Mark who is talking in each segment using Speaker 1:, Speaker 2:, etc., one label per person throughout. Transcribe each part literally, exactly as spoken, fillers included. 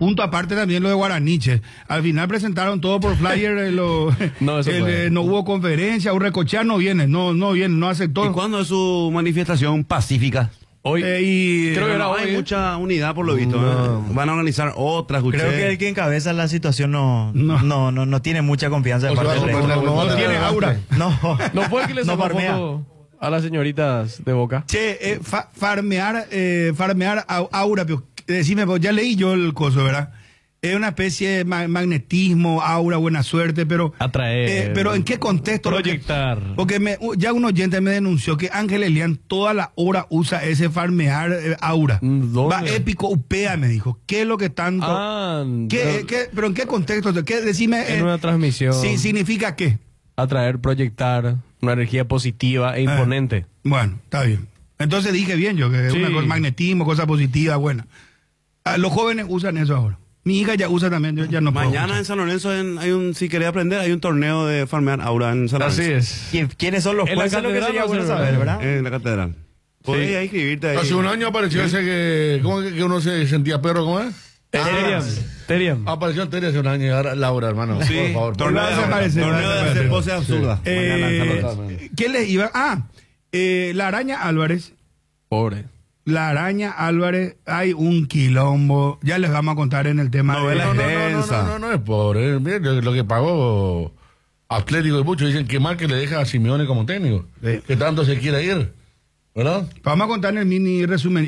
Speaker 1: punto aparte también lo de Guaraniche. Al final presentaron todo por flyer, eh, lo,
Speaker 2: no, eso
Speaker 1: el, eh, no hubo conferencia, Urrecochea no viene, no, no viene, no aceptó.
Speaker 3: ¿Y cuándo es su manifestación pacífica?
Speaker 1: Hoy, eh, y,
Speaker 3: creo que no hay hoy, mucha unidad por lo visto. No. ¿eh? Van a organizar otras.
Speaker 4: Escuché. Creo que el que encabeza la situación no no no, no, no tiene mucha confianza de parte de
Speaker 1: no, no, no, no tiene aura.
Speaker 4: No,
Speaker 2: no puede que les no foto a las señoritas de Boca.
Speaker 1: Che, eh, fa, farmear, eh, farmear aura, pero decime, pues ya leí yo el coso, ¿verdad? Es una especie de ma magnetismo, aura, buena suerte, pero...
Speaker 2: Atraer.
Speaker 1: Eh, pero ¿en qué contexto?
Speaker 2: Proyectar.
Speaker 1: Porque me, ya un oyente me denunció que Ángel Elian toda la hora usa ese farmear eh, aura.
Speaker 2: ¿Dónde?
Speaker 1: Va épico, upea, me dijo. ¿Qué es lo que tanto...?
Speaker 2: Ah,
Speaker 1: ¿Qué, no, qué, ¿Pero en qué contexto? ¿Qué, decime,
Speaker 2: en
Speaker 1: eh,
Speaker 2: una transmisión.
Speaker 1: Sí, ¿significa qué?
Speaker 2: Atraer, proyectar una energía positiva e imponente.
Speaker 1: Eh, bueno, está bien. Entonces dije bien yo, que es sí. una cosa, magnetismo, cosa positiva, buena. Ah, los jóvenes usan eso ahora. Mi hija ya usa también, yo ya no puedo.
Speaker 3: Mañana en San Lorenzo en, hay un, si querés aprender, hay un torneo de farmear aura en San Lorenzo.
Speaker 2: Así es.
Speaker 4: ¿Quiénes son los jueces? Lo que sería bueno saber, ¿verdad?
Speaker 3: En la catedral. Podrías sí. inscribirte ahí.
Speaker 5: Hace un año apareció ¿sí? ese que, ¿cómo que, que uno se sentía perro, cómo es?
Speaker 2: Teriam. Teriam.
Speaker 5: Apareció Teriam hace un año y ahora Laura, hermano.
Speaker 3: Sí.
Speaker 5: Por favor.
Speaker 3: Torneo de aparecer. Torneo de hacer poses absurdas.
Speaker 1: Sí. Eh, ¿Qué les iba? Ah, eh, la Araña Álvarez.
Speaker 2: Pobre.
Speaker 1: La Araña Álvarez, hay un quilombo. Ya les vamos a contar en el tema
Speaker 5: no,
Speaker 1: de la
Speaker 5: no, no, no, no, no, no, no es pobre. Miren lo, lo que pagó Atlético de muchos. Dicen que mal que le deja a Simeone como técnico. Sí. Que tanto se quiere ir. ¿Verdad?
Speaker 1: Vamos a contar en el mini resumen.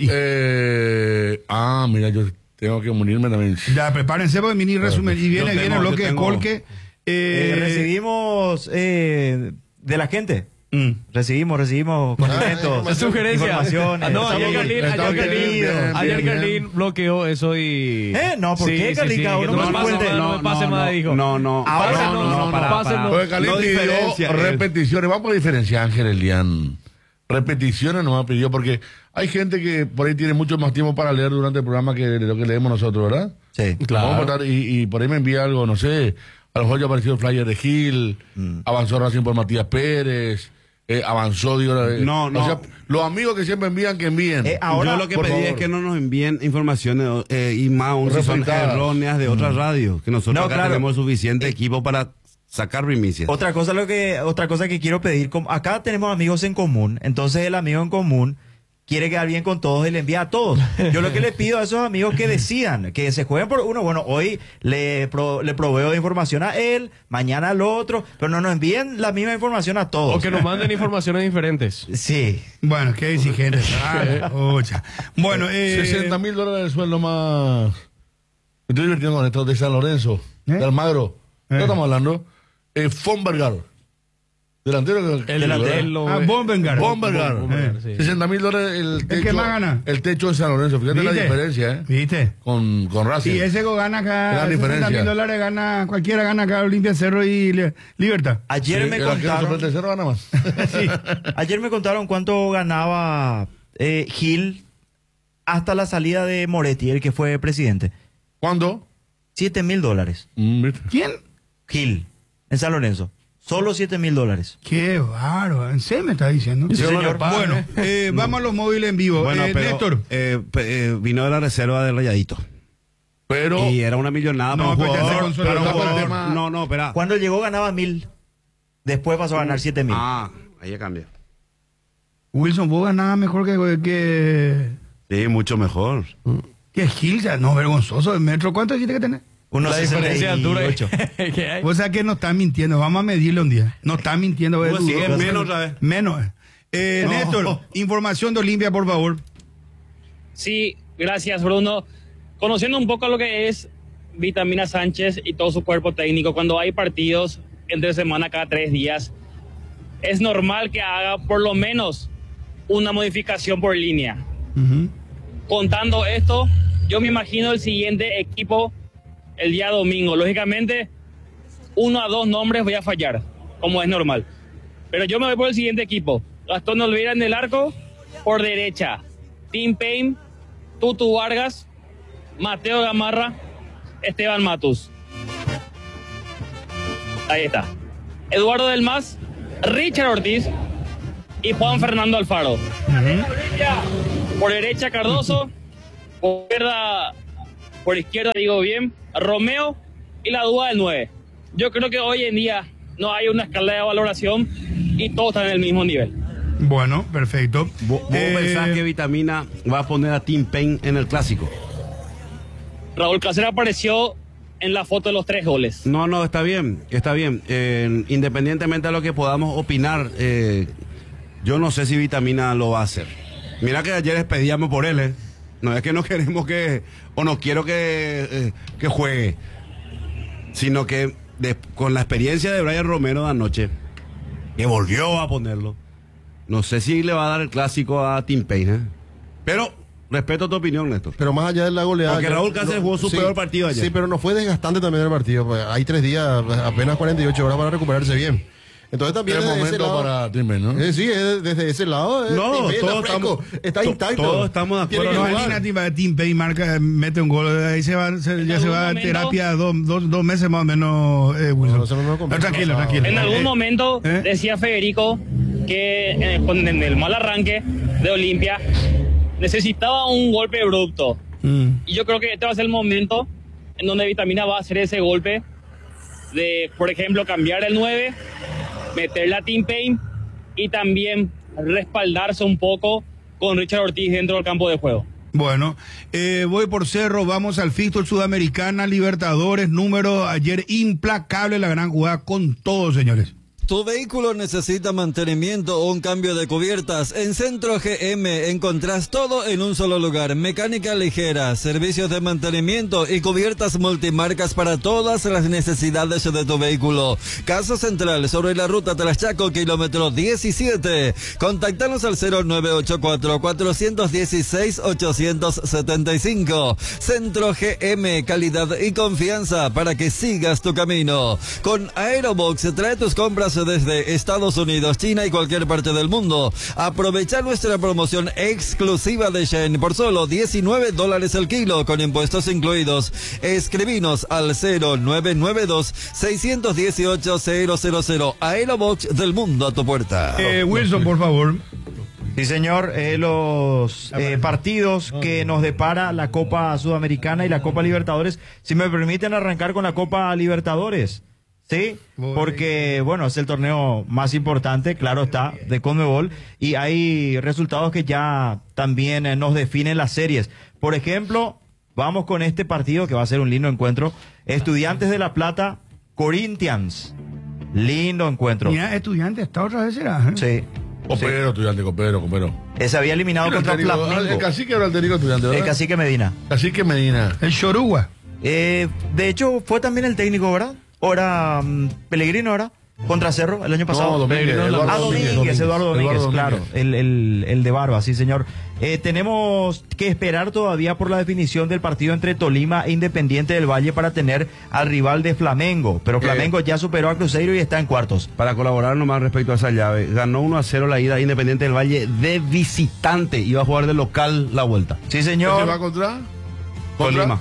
Speaker 5: Eh, ah, mira, yo tengo que unirme también.
Speaker 1: Ya, prepárense por el mini resumen. Y viene, tengo, viene el bloque de Colque.
Speaker 4: Eh, eh, recibimos eh, de la gente. Mm. Recibimos, recibimos conocimientos,
Speaker 2: ah, sugerencias,
Speaker 4: informaciones.
Speaker 2: Ah, no, ayer Carlín, ayer Carlín, ayer Carlín bloqueó eso y...
Speaker 4: ¿Eh? No, ¿por sí, qué, Carlín? Sí, sí,
Speaker 2: no, no, no, no, no me pase más, dijo.
Speaker 3: No, no,
Speaker 4: ahora
Speaker 3: no, no, no, para, para.
Speaker 5: Porque Carlín
Speaker 3: no
Speaker 5: pidió repeticiones. Vamos a diferenciar, Ángel Elian. Repeticiones no me pidió, porque hay gente que por ahí tiene mucho más tiempo para leer durante el programa que lo que leemos nosotros, ¿verdad?
Speaker 4: Sí, claro.
Speaker 5: Vamos a votar y, y por ahí me envía algo, no sé, a lo mejor ya apareció el flyer de Gil, mm. avanzó Racing por Matías Pérez... Eh, avanzó, digo, eh,
Speaker 3: no, no.
Speaker 5: O sea, los amigos que siempre envían, que envíen.
Speaker 3: Eh, ahora, yo lo que pedí favor. es que no nos envíen informaciones eh, y más aún si son erróneas de otras mm. radios, que nosotros no, acá claro. tenemos suficiente eh, equipo para sacar primicias.
Speaker 4: Otra cosa lo que otra cosa que quiero pedir, acá tenemos amigos en común, entonces el amigo en común quiere quedar bien con todos y le envía a todos. Yo lo que le pido a esos amigos que decidan, que se jueguen por uno, bueno, hoy le, pro, le proveo de información a él, mañana al otro, pero no nos envíen la misma información a todos.
Speaker 2: O que nos manden informaciones diferentes.
Speaker 4: Sí.
Speaker 1: Bueno, qué exigente. Ah, bueno, eh...
Speaker 5: sesenta mil dólares de sueldo más. Me estoy divirtiendo con esto de San Lorenzo, ¿Eh? de Almagro. ¿Qué eh. estamos hablando? Eh, Fonbergar. Delantero que
Speaker 2: el delantero.
Speaker 1: Ah, Bombergar.
Speaker 5: Bombergar. Eh. sí. sesenta mil dólares el techo.
Speaker 1: ¿El que más gana?
Speaker 5: El techo de San Lorenzo. Fíjate ¿Viste? la diferencia, ¿eh?
Speaker 1: ¿Viste?
Speaker 5: Con, con Racing.
Speaker 1: Y ese go gana acá. sesenta mil dólares gana. Cualquiera gana acá. Olimpia, Cerro y li Libertad.
Speaker 4: Ayer
Speaker 5: sí,
Speaker 4: me contaron.
Speaker 5: El Cerro gana más.
Speaker 4: sí. Ayer me contaron cuánto ganaba eh, Gil hasta la salida de Moretti, el que fue presidente.
Speaker 5: ¿Cuándo?
Speaker 4: Siete mil dólares.
Speaker 5: Mm,
Speaker 1: ¿Quién?
Speaker 4: Gil, en San Lorenzo. Solo siete mil dólares.
Speaker 1: Qué bárbaro. ¿En serio me está diciendo?
Speaker 4: Sí, señor.
Speaker 1: Bueno, eh, no. vamos a los móviles en vivo.
Speaker 3: Bueno,
Speaker 1: eh,
Speaker 3: pero,
Speaker 1: Néstor.
Speaker 3: Eh, eh, vino de la reserva del Rayadito.
Speaker 5: Pero.
Speaker 3: Y era una millonada
Speaker 1: no,
Speaker 3: para un
Speaker 1: jugador.
Speaker 3: Pero un jugador tema... No, no, espera.
Speaker 4: Cuando llegó ganaba mil. Después pasó a ganar siete mil.
Speaker 3: Ah, ahí ya cambia.
Speaker 1: Wilson, vos ganabas mejor que. que...
Speaker 3: Sí, mucho mejor.
Speaker 1: ¿Qué Gil? No, vergonzoso. ¿El metro cuánto dijiste que tenés?
Speaker 4: La diferencia de altura.
Speaker 1: O sea que no está mintiendo. Vamos a medirle un día. No está mintiendo.
Speaker 3: Pues sí, es menos otra vez.
Speaker 1: Menos. Eh, no. Néstor, información de Olimpia, por favor.
Speaker 6: Sí, gracias, Bruno. Conociendo un poco lo que es Vitamina Sánchez y todo su cuerpo técnico, cuando hay partidos entre semana cada tres días, es normal que haga por lo menos una modificación por línea. Uh-huh. Contando esto, yo me imagino el siguiente equipo el día domingo. Lógicamente, uno a dos nombres voy a fallar, como es normal. Pero yo me voy por el siguiente equipo. Gastón Olvera en el arco, por derecha. Tim Payne, Tutu Vargas, Mateo Gamarra, Esteban Matus. Ahí está. Eduardo Del Mas, Richard Ortiz y Juan Fernando Alfaro. Uh-huh. Por derecha Cardoso, por izquierda por izquierda digo bien, Romeo y la duda del nueve. Yo creo que hoy en día no hay una escala de valoración y todos están en el mismo nivel.
Speaker 1: Bueno, perfecto.
Speaker 3: ¿Vos, vos
Speaker 1: Eh,
Speaker 3: pensás que Vitamina va a poner a Tim Payne en el clásico?
Speaker 6: Raúl Cáceres apareció en la foto de los tres goles.
Speaker 3: No, no, está bien, está bien. Eh, independientemente de lo que podamos opinar, eh, yo no sé si Vitamina lo va a hacer. Mira que ayer pedíamos por él, ¿eh? No es que no queremos que, o no quiero que, eh, que juegue, sino que de, con la experiencia de Brian Romero de anoche, que volvió a ponerlo, no sé si le va a dar el clásico a Tim Payne, ¿eh? Pero respeto tu opinión, Néstor.
Speaker 7: Pero más allá de la goleada...
Speaker 3: Porque Raúl Cáceres jugó su
Speaker 7: sí,
Speaker 3: peor partido ayer.
Speaker 7: Sí, pero no fue desgastante también el partido. Pues hay tres días, apenas cuarenta y ocho horas para recuperarse bien. Entonces también
Speaker 5: Es
Speaker 7: desde ese
Speaker 5: momento
Speaker 7: lado,
Speaker 5: para Tim Payne, ¿no?
Speaker 7: Eh, sí, es desde ese lado. eh,
Speaker 3: No,
Speaker 7: Tim Payne
Speaker 3: todos
Speaker 7: está fresco,
Speaker 3: estamos-
Speaker 7: está
Speaker 3: to-
Speaker 7: intacto.
Speaker 3: todos estamos de
Speaker 7: Tiene
Speaker 3: acuerdo.
Speaker 7: que
Speaker 1: No,
Speaker 7: jugar.
Speaker 1: imagínate, Tim Payne marca, mete un gol, ahí se va, se- ya
Speaker 6: En
Speaker 1: se
Speaker 6: algún
Speaker 1: va a
Speaker 6: momento-
Speaker 1: terapia dos, dos, dos meses más o menos, eh, Wilson.
Speaker 7: No, eso no me convence.
Speaker 1: No, tranquilo, tranquilo.
Speaker 6: En algún
Speaker 1: Eh,
Speaker 6: momento
Speaker 1: ¿eh?
Speaker 6: decía Federico que eh, con en el mal arranque de Olimpia necesitaba un golpe abrupto.
Speaker 1: mm.
Speaker 6: Y yo creo que este va a ser el momento en donde Vitamina va a hacer ese golpe de, por ejemplo, cambiar el nueve, meterle a Tim Payne y también respaldarse un poco con Richard Ortiz dentro del campo de juego.
Speaker 1: Bueno, eh, voy por Cerro, vamos al Fixture Sudamericana, Libertadores, número ayer implacable, la gran jugada con todos, señores.
Speaker 8: ¿Tu vehículo necesita mantenimiento o un cambio de cubiertas? En Centro G M encontrás todo en un solo lugar. Mecánica ligera, servicios de mantenimiento y cubiertas multimarcas para todas las necesidades de tu vehículo. Casa Central sobre la ruta Tlaxchaco, kilómetro diecisiete. Contactanos al cero nueve ocho cuatro, cuatro uno seis, ocho siete cinco. Centro G M, calidad y confianza para que sigas tu camino. Con Aerobox, trae tus compras desde Estados Unidos, China y cualquier parte del mundo. Aprovecha nuestra promoción exclusiva de Shen por solo diecinueve dólares el kilo, con impuestos incluidos. Escribinos al cero nueve nueve dos, seis uno ocho, cero cero cero. Aerobox, del mundo a tu puerta.
Speaker 1: Eh, Wilson, por favor.
Speaker 4: Sí, señor, eh, los eh, partidos que nos depara la Copa Sudamericana y la Copa Libertadores, si me permiten arrancar con la Copa Libertadores, ¿sí? Porque, bueno, es el torneo más importante, claro está, de Conmebol, y hay resultados que ya también eh, nos definen las series. Por ejemplo, vamos con este partido que va a ser un lindo encuentro, Estudiantes de La Plata, Corinthians, lindo encuentro.
Speaker 1: Mira, estudiante, ¿está otra vez será? ¿eh?
Speaker 4: Sí.
Speaker 5: Copero, estudiante, copero, copero.
Speaker 4: Eh, Se había eliminado
Speaker 5: ¿Quién era
Speaker 4: contra
Speaker 5: el técnico? Ah,
Speaker 4: Flamengo.
Speaker 5: El cacique era el técnico estudiante, ¿verdad?
Speaker 4: El Cacique Medina.
Speaker 5: Cacique Medina.
Speaker 1: El Chorugua.
Speaker 4: Eh, de hecho, fue también el técnico, ¿verdad? O era mm, Pellegrino, ¿verdad? Contra Cerro el año pasado.
Speaker 5: No, Domínguez,
Speaker 2: Pellegrino,
Speaker 5: Eduardo
Speaker 4: Ah,
Speaker 5: Domínguez,
Speaker 4: Domínguez, Eduardo Domínguez,
Speaker 5: Eduardo
Speaker 4: claro,
Speaker 5: Domínguez.
Speaker 4: el, el, el de barba, sí señor. Eh, tenemos que esperar todavía por la definición del partido entre Tolima e Independiente del Valle para tener al rival de Flamengo, pero Flamengo ya superó a Cruzeiro y está en cuartos.
Speaker 3: Para colaborar nomás respecto a esa llave, ganó uno a cero la ida Independiente del Valle de visitante, iba a jugar de local la vuelta.
Speaker 4: Sí
Speaker 5: ¿Ese
Speaker 4: señor,
Speaker 5: va contra?
Speaker 3: Tolima.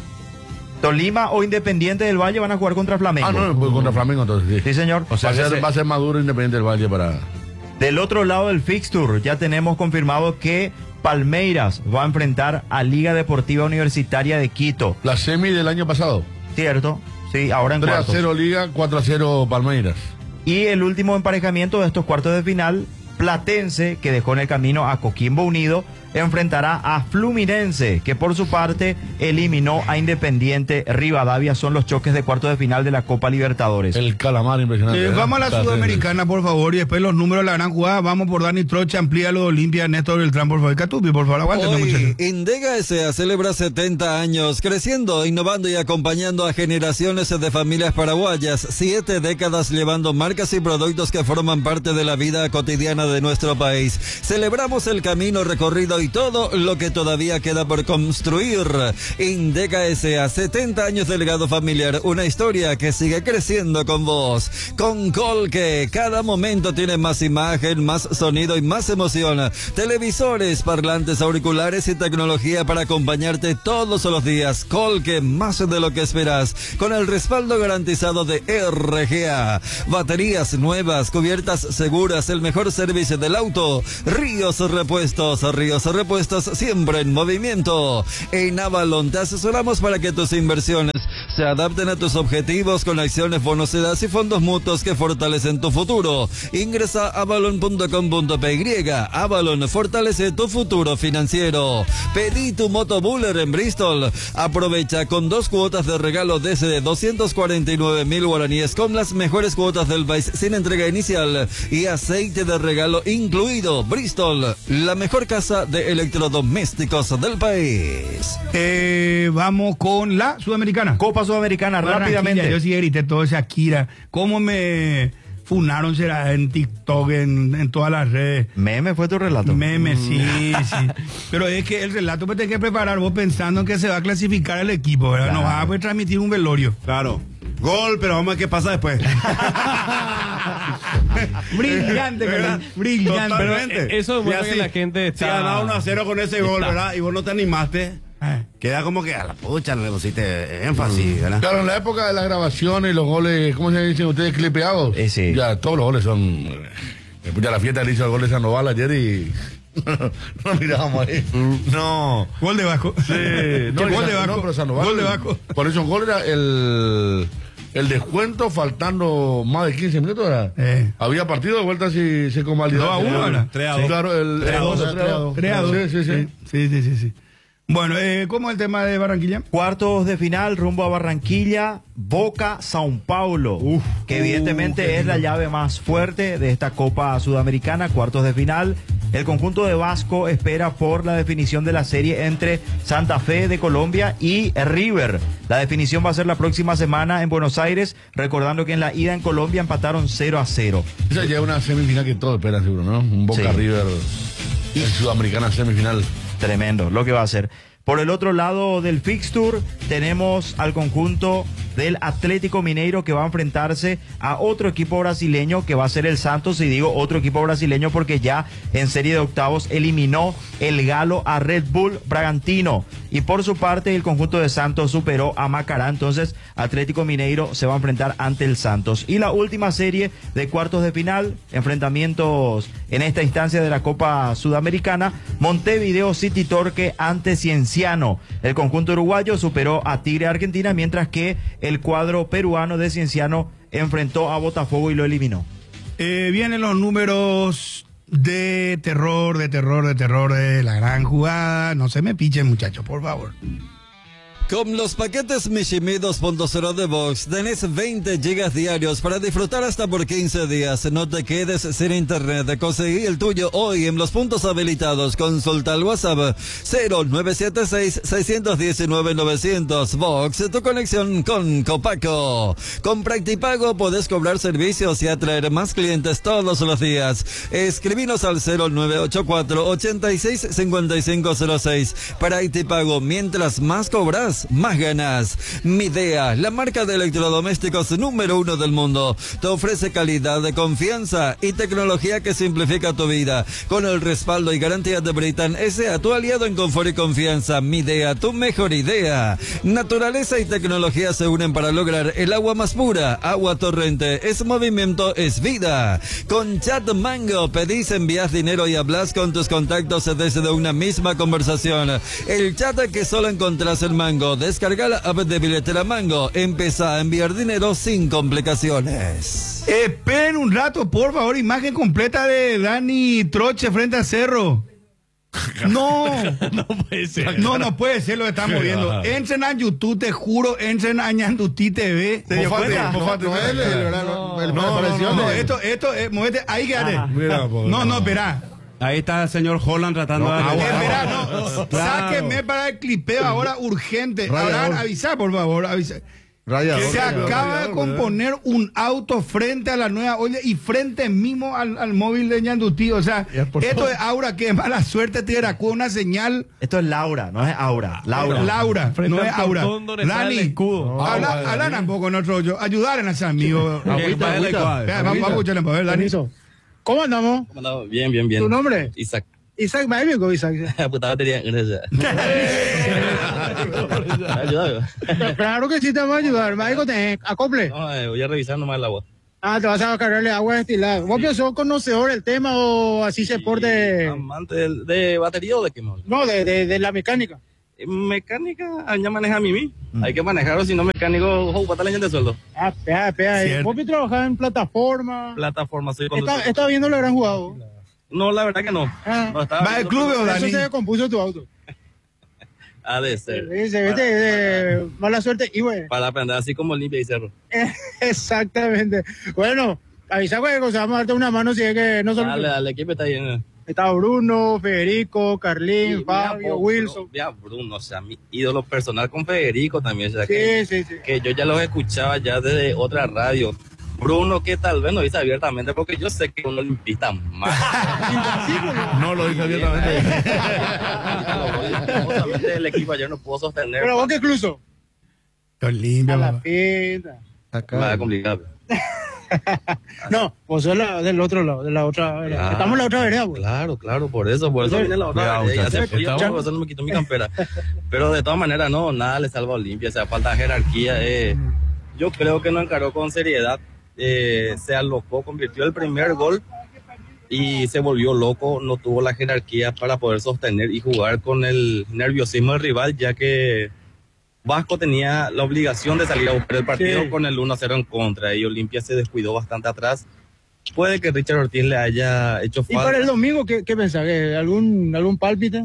Speaker 4: Tolima o Independiente del Valle van a jugar contra Flamengo.
Speaker 5: Ah, no, pues contra Flamengo entonces, sí.
Speaker 4: Sí señor.
Speaker 3: O sea,
Speaker 5: va, a ser,
Speaker 3: ese-
Speaker 5: va a ser Maduro Independiente del Valle para...
Speaker 4: Del otro lado del fixture, ya tenemos confirmado que Palmeiras va a enfrentar a Liga Deportiva Universitaria de Quito.
Speaker 5: La semi del año pasado.
Speaker 4: ¿Cierto? Sí, ahora en
Speaker 5: tres a
Speaker 4: cuartos.
Speaker 5: cero Liga, cuatro a cero Palmeiras.
Speaker 4: Y el último emparejamiento de estos cuartos de final, Platense, que dejó en el camino a Coquimbo Unido, enfrentará a Fluminense, que por su parte eliminó a Independiente Rivadavia. Son los choques de cuartos de final de la Copa Libertadores.
Speaker 5: El calamar impresionante.
Speaker 1: Eh,
Speaker 5: ¿verdad?
Speaker 1: vamos a la
Speaker 5: Está
Speaker 1: Sudamericana, por favor, y después los números de la gran jugada. Vamos por Dani Trocha, amplía lo de Olimpia, Néstor Beltrán, por favor. Catupi, por favor, aguántenme,
Speaker 8: Hoy,
Speaker 1: muchachos.
Speaker 8: Indega S A celebra setenta años, creciendo, innovando y acompañando a generaciones de familias paraguayas. Siete décadas llevando marcas y productos que forman parte de la vida cotidiana de nuestro país. Celebramos el camino recorrido y todo lo que todavía queda por construir. Indega S A, setenta años de legado familiar, una historia que sigue creciendo con vos. Con Colque, cada momento tiene más imagen, más sonido y más emoción. Televisores, parlantes, auriculares y tecnología para acompañarte todos los días. Colque, más de lo que esperas, con el respaldo garantizado de R G A. Baterías nuevas, cubiertas seguras, el mejor servicio del auto. Ríos Repuestos, Ríos repuestos siempre en movimiento. En Avalon te asesoramos para que tus inversiones se adapten a tus objetivos con acciones, bonos y fondos mutuos que fortalecen tu futuro. Ingresa a avalon punto com punto p y. Avalon fortalece tu futuro financiero. Pedí tu moto Buller en Bristol. Aprovecha con dos cuotas de regalo desde doscientos cuarenta y nueve mil guaraníes con las mejores cuotas del país sin entrega inicial y aceite de regalo incluido. Bristol, la mejor casa de electrodomésticos del país.
Speaker 1: Eh, vamos con la Sudamericana.
Speaker 4: Copa Sudamericana,
Speaker 1: Barranquilla,
Speaker 4: rápidamente.
Speaker 1: yo sí grité todo ese Akira. ¿Cómo me funaron será en TikTok, en, en todas las redes?
Speaker 4: Meme fue tu relato.
Speaker 1: Meme, sí, sí. Pero es que el relato pues tenés que preparar vos pensando en que se va a clasificar el equipo, ¿verdad?
Speaker 4: Claro.
Speaker 1: No vas a poder transmitir un velorio.
Speaker 3: Claro. Gol, pero vamos a ver qué pasa después.
Speaker 1: Brillante, ¿verdad? Brillante.
Speaker 3: Totalmente.
Speaker 2: Pero eso demuestra
Speaker 3: Mira,
Speaker 2: que la
Speaker 3: si-
Speaker 2: gente está-
Speaker 3: Si ganaba uno a cero con ese gol,
Speaker 2: está.
Speaker 3: ¿verdad? Y vos no te animaste,
Speaker 1: Eh.
Speaker 3: queda como que a la pucha no le pusiste énfasis, ¿verdad?
Speaker 5: Claro, en la época de las grabaciones, los goles, ¿cómo se dicen ustedes? Clipeados.
Speaker 4: Eh, sí.
Speaker 5: Ya, todos los goles son. eh, Ya la fiesta le hizo el gol de Sandoval ayer y. No mirábamos ahí. No.
Speaker 1: Gol de Vasco.
Speaker 5: Sí, no,
Speaker 1: gol
Speaker 5: y
Speaker 1: de
Speaker 5: San-
Speaker 1: Vasco.
Speaker 5: no, pero Sandoval.
Speaker 1: Gol de Vasco.
Speaker 5: Por eso el gol era el. El descuento faltando más de quince minutos. ¿Era?
Speaker 1: Eh.
Speaker 5: Había partido de vuelta si se convalidó.
Speaker 1: dos a uno, ¿verdad?
Speaker 3: tres a
Speaker 5: Sí,
Speaker 3: dos.
Speaker 5: claro, el.
Speaker 7: tres a dos,
Speaker 5: el-
Speaker 7: tres a dos.
Speaker 1: tres a dos.
Speaker 5: Sí, sí, sí.
Speaker 1: Sí, sí, sí, sí. Bueno, eh, ¿cómo es el tema de Barranquilla?
Speaker 4: Cuartos de final rumbo a Barranquilla, Boca, Sao Paulo, que evidentemente es la llave más fuerte de esta Copa Sudamericana. Cuartos de final, el conjunto de Vasco espera por la definición de la serie entre Santa Fe de Colombia y River. La definición va a ser la próxima semana en Buenos Aires, recordando que en la ida en Colombia empataron cero a cero.
Speaker 5: Esa ya es una semifinal que todos esperan, seguro, ¿no? Un Boca
Speaker 4: Sí.
Speaker 5: River en Sudamericana semifinal.
Speaker 4: Tremendo lo que va a hacer. Por el otro lado del fixture tenemos al conjunto del Atlético Mineiro que va a enfrentarse a otro equipo brasileño que va a ser el Santos, y digo otro equipo brasileño porque ya en serie de octavos eliminó el Galo a Red Bull Bragantino, y por su parte el conjunto de Santos superó a Macará. Entonces Atlético Mineiro se va a enfrentar ante el Santos. Y la última serie de cuartos de final, enfrentamientos en esta instancia de la Copa Sudamericana, Montevideo City Torque ante Cienciano. El conjunto uruguayo superó a Tigre Argentina, mientras que el cuadro peruano de Cienciano enfrentó a Botafogo y lo eliminó.
Speaker 1: Eh, vienen los números de terror, de terror, de terror de la gran jugada. No se me pichen, muchachos, por favor.
Speaker 8: Con los paquetes Mishimi dos punto cero de Vox tenés veinte gigas diarios para disfrutar hasta por quince días. No te quedes sin internet. Conseguí el tuyo hoy en los puntos habilitados. Consulta el WhatsApp cero nueve siete seis, seis uno nueve, nueve cero cero. Vox, tu conexión con Copaco. Con Practipago podés cobrar servicios y atraer más clientes todos los días. Escribinos al cero nueve ocho cuatro, ochenta y seis, cincuenta y cinco cero seis. Practipago, mientras más cobras, más ganas. Midea, la marca de electrodomésticos número uno del mundo, te ofrece calidad, de confianza y tecnología que simplifica tu vida. Con el respaldo y garantía de Britan S A, tu aliado en confort y confianza. Midea, tu mejor idea. Naturaleza y tecnología se unen para lograr el agua más pura. Agua Torrente, es movimiento, es vida. Con Chat Mango, pedís, envías dinero y hablas con tus contactos desde una misma conversación. El chat que solo encontrás en Mango. Descarga la app de billetera Mango. Empezá a enviar dinero sin complicaciones.
Speaker 1: Esperen un rato, por favor. Imagen completa de Dani Troche frente a Cerro. No,
Speaker 2: No puede ser.
Speaker 1: no, no puede ser lo que estamos viendo. Entren a YouTube, te juro, entren a Ñandutí T V.
Speaker 4: ¿Se dio
Speaker 5: Mofate,
Speaker 4: cuenta?
Speaker 5: Mofate,
Speaker 7: No, él, él, ¿verdad?
Speaker 5: No,
Speaker 7: El-
Speaker 5: no,
Speaker 7: pareció
Speaker 5: no,
Speaker 1: No,
Speaker 7: de-
Speaker 1: esto, esto, eh, muévete, ahí quédate.
Speaker 5: Mira, po,
Speaker 1: No, no, espera.
Speaker 3: Ahí está el señor Holland tratando
Speaker 5: No,
Speaker 3: de...
Speaker 5: agua,
Speaker 1: Espera,
Speaker 5: agua.
Speaker 1: no.
Speaker 3: Claro.
Speaker 1: Sáquenme para el clipeo ahora urgente.
Speaker 7: Rayador.
Speaker 1: Ahora avisa, por favor, avisa.
Speaker 7: Rayador,
Speaker 1: Se
Speaker 7: rayador,
Speaker 1: acaba de
Speaker 7: rayador,
Speaker 1: componer un auto frente a la nueva olla y frente mismo al, al móvil de Ñandutí. O sea,
Speaker 7: Ya, por
Speaker 1: esto
Speaker 7: favor.
Speaker 1: es Aura, que mala suerte te con una señal.
Speaker 4: Esto es Laura, no es Aura. Laura.
Speaker 1: Laura,
Speaker 2: Frente
Speaker 1: no
Speaker 2: al
Speaker 1: es Aura.
Speaker 2: portón donde está
Speaker 1: Dani,
Speaker 2: el escudo.
Speaker 7: No,
Speaker 1: habla,
Speaker 7: vale,
Speaker 1: habla
Speaker 7: Dani.
Speaker 1: tampoco nosotros, yo, ayudar a ese amigo.
Speaker 7: Agüita, agüita.
Speaker 1: Espera, Vamos vamos a escucharle, para ver, Dani.
Speaker 9: Permiso. ¿Cómo andamos?
Speaker 10: Bien, bien, bien.
Speaker 9: ¿Tu nombre?
Speaker 10: Isaac.
Speaker 9: Isaac, me bien con Isaac.
Speaker 10: Puta batería. Gracias. Ayúdame.
Speaker 9: Claro que sí te vamos a ayudar. Médico, te acople.
Speaker 10: No, eh, voy a revisar nomás el agua.
Speaker 9: Ah, te vas a cargarle agua destilada. ¿Vos que sos conocedor del tema o así se porte?
Speaker 10: ¿Amante de, de batería o de qué más?
Speaker 9: No, de, de, de la mecánica.
Speaker 10: Mecánica, ya maneja a mí. Mm. Hay que manejarlo, si no mecánico, ojo, pata leña de sueldo.
Speaker 9: Ah, pea, pea. ¿Vos que trabajás en plataforma?
Speaker 10: Plataforma, soy
Speaker 9: conductor. ¿Está, está viendo lo gran jugado?
Speaker 10: No, la verdad que no.
Speaker 9: Ah.
Speaker 10: no estaba
Speaker 1: ¿Va el club o Dani?
Speaker 9: Eso se descompuso tu auto.
Speaker 10: Ha de ser.
Speaker 9: Sí, se ve de mala suerte y bueno.
Speaker 10: Para aprender así como limpia y cerro.
Speaker 9: Exactamente. Bueno, avisa cualquier cosa, vamos a darte una mano si es que no solo...
Speaker 10: Dale, dale, equipo está bien.
Speaker 9: Está Bruno, Federico, Carlín,
Speaker 10: sí,
Speaker 9: Fabio,
Speaker 10: mira,
Speaker 9: Wilson.
Speaker 10: Ya Bruno, o sea, mi ídolo personal con Federico también. O sea,
Speaker 9: sí,
Speaker 10: que,
Speaker 9: sí, sí.
Speaker 10: Que yo ya los escuchaba ya desde otra radio. Bruno, que tal vez no dice abiertamente, porque yo sé que es un olimpista más.
Speaker 5: No lo dice abiertamente.
Speaker 10: El equipo ayer no pudo sostener.
Speaker 9: Pero vos qué incluso.
Speaker 1: Olimpia,
Speaker 9: a la pinta.
Speaker 10: Acá. Va a complicar.
Speaker 9: No, vos sos la, del otro lado, de la otra vereda.
Speaker 10: Claro,
Speaker 9: estamos en la otra vereda, pues.
Speaker 10: Claro, claro, por eso, por eso viene la otra vereda. Ya se frío, por eso no me quito mi campera. Pero de todas maneras, no, nada le salva a Olimpia, o sea, falta jerarquía. Eh. Yo creo que no encaró con seriedad. Eh, se alocó, convirtió el primer gol y se volvió loco, no tuvo la jerarquía para poder sostener y jugar con el nerviosismo del rival, ya que Vasco tenía la obligación de salir a buscar el partido sí. con el uno a cero en contra y Olimpia se descuidó bastante atrás. Puede que Richard Ortiz le haya hecho falta.
Speaker 9: ¿Y para el domingo qué, qué pensás? ¿Algún, algún pálpite?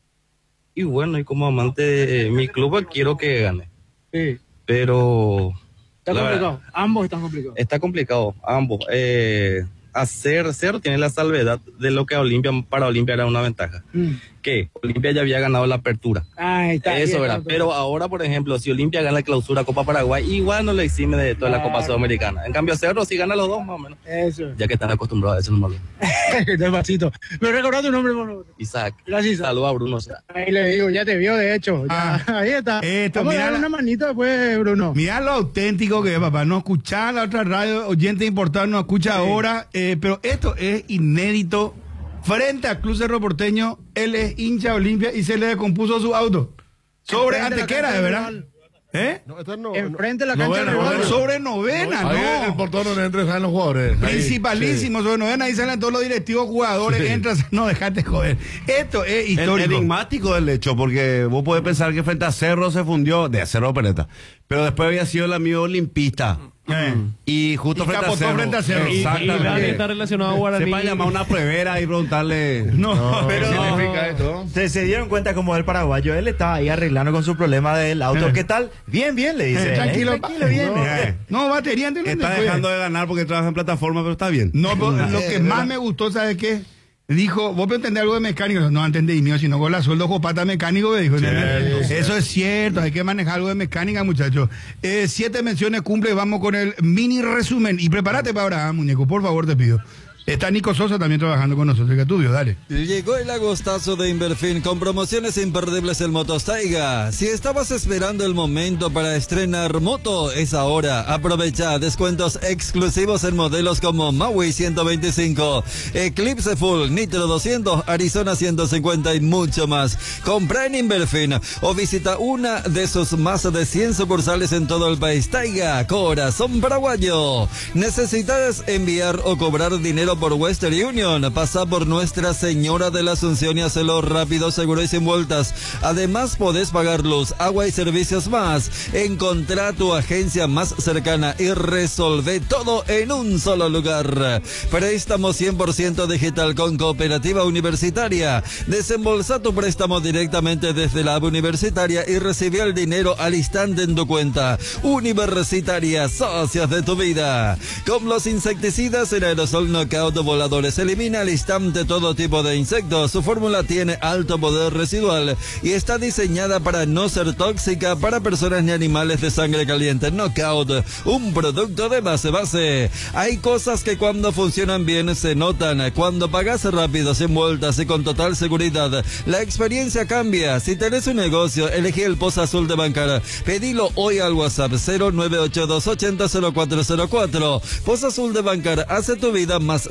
Speaker 10: Y bueno, y como amante de mi club quiero que gane.
Speaker 9: Sí.
Speaker 10: Pero...
Speaker 9: Está complicado, verdad, ambos están complicados.
Speaker 10: Está complicado, ambos. Eh, hacer cero tiene la salvedad de lo que a Olimpia, para Olimpia era una ventaja. Mm. Que Olimpia ya había ganado la apertura.
Speaker 9: Ah, está
Speaker 10: Eso,
Speaker 9: bien,
Speaker 10: ¿verdad?
Speaker 9: está
Speaker 10: Pero ahora, por ejemplo, si Olimpia gana la clausura Copa Paraguay, igual no le exime de toda la Copa Sudamericana. En cambio, Cerro sí gana los dos, más o menos.
Speaker 9: Eso.
Speaker 10: Ya que están acostumbrados a eso, no malo.
Speaker 9: Despacito. ¿Me recordás tu nombre, por
Speaker 10: Isaac.
Speaker 9: Gracias.
Speaker 10: Saludos a Bruno. O sea.
Speaker 9: Ahí le digo, ya te vio, de hecho. Ah, ya, ahí está.
Speaker 1: Esto,
Speaker 9: Vamos
Speaker 1: mira
Speaker 9: a dar una manito después, Bruno.
Speaker 1: Mira lo auténtico que es, papá. No escuchaba la otra radio, oyente importante, no escucha sí. ahora. Eh, pero esto es inédito. Frente al Club Cerro Porteño, él es hincha de Olimpia y se le descompuso su auto. Sobre Antequera, de verdad. ¿Eh?
Speaker 9: No, no, enfrente de la cancha
Speaker 1: novena,
Speaker 9: de
Speaker 1: novena. Sobre novena, no.
Speaker 5: Ahí el portón donde entran salen los jugadores.
Speaker 1: Principalísimo, ahí, sí. sobre novena, ahí salen todos los directivos jugadores, sí. entras, no, dejate joder. Esto es histórico.
Speaker 3: El, enigmático del hecho, porque vos podés pensar que frente a Cerro se fundió, de Cerro Peleta, pero después había sido el amigo olimpista. Eh. Y justo
Speaker 1: y
Speaker 3: frente, a Cerro,
Speaker 1: frente a Cerro.
Speaker 2: Y, y está relacionado a Guaraní.
Speaker 3: Se va a llamar una pruebera y preguntarle.
Speaker 1: No,
Speaker 4: no
Speaker 1: pero.
Speaker 4: ¿Qué significa esto? Se, se dieron cuenta como el paraguayo, él estaba ahí arreglando con su problema del auto. Eh. ¿Qué tal? Bien, bien, le dice.
Speaker 1: Eh, tranquilo,
Speaker 4: eh, tranquilo, bien.
Speaker 1: No, eh. no batería.
Speaker 3: Está después. dejando de ganar porque trabaja en plataforma, pero está bien.
Speaker 1: No, pero lo que más me gustó, ¿sabes qué? Dijo, vos puedes entender algo de mecánico, no entendí mío, sino con la sueldo jopata mecánico, me dijo. Cierto, eso cierto. Es cierto, hay que manejar algo de mecánica, muchachos. Eh, siete menciones cumple, vamos con el mini resumen. Y prepárate para ahora, muñeco, por favor, te pido. Está Nico Sosa también trabajando con nosotros, que tuyo, dale.
Speaker 8: Llegó el agostazo de Inverfin con promociones imperdibles en Motos Taiga. Si estabas esperando el momento para estrenar moto, es ahora. Aprovecha descuentos exclusivos en modelos como Maui ciento veinticinco, Eclipse Full, Nitro doscientos, Arizona ciento cincuenta y mucho más. Compra en Inverfin o visita una de sus más de cien sucursales en todo el país. Taiga, corazón paraguayo. ¿Necesitas enviar o cobrar dinero por Western Union? Pasa por Nuestra Señora de la Asunción y hazlo rápido, seguro y sin vueltas. Además, podés pagar luz, agua y servicios más. Encontrá tu agencia más cercana y resolvé todo en un solo lugar. Préstamo cien por ciento digital con Cooperativa Universitaria. Desembolsa tu préstamo directamente desde la app universitaria y recibe el dinero al instante en tu cuenta. Universitaria, socios de tu vida. Con los insecticidas, el aerosol Knockout voladores elimina al instante todo tipo de insectos. Su fórmula tiene alto poder residual y está diseñada para no ser tóxica para personas ni animales de sangre caliente. Knockout, un producto de base base. Hay cosas que cuando funcionan bien se notan. Cuando pagas rápido, sin vueltas y con total seguridad, la experiencia cambia. Si tenés un negocio, elegí el Post Azul de Bancar. Pedilo hoy al WhatsApp cero nueve ocho dos ochenta cero cuatro cero cuatro. Post Azul de Bancar hace tu vida más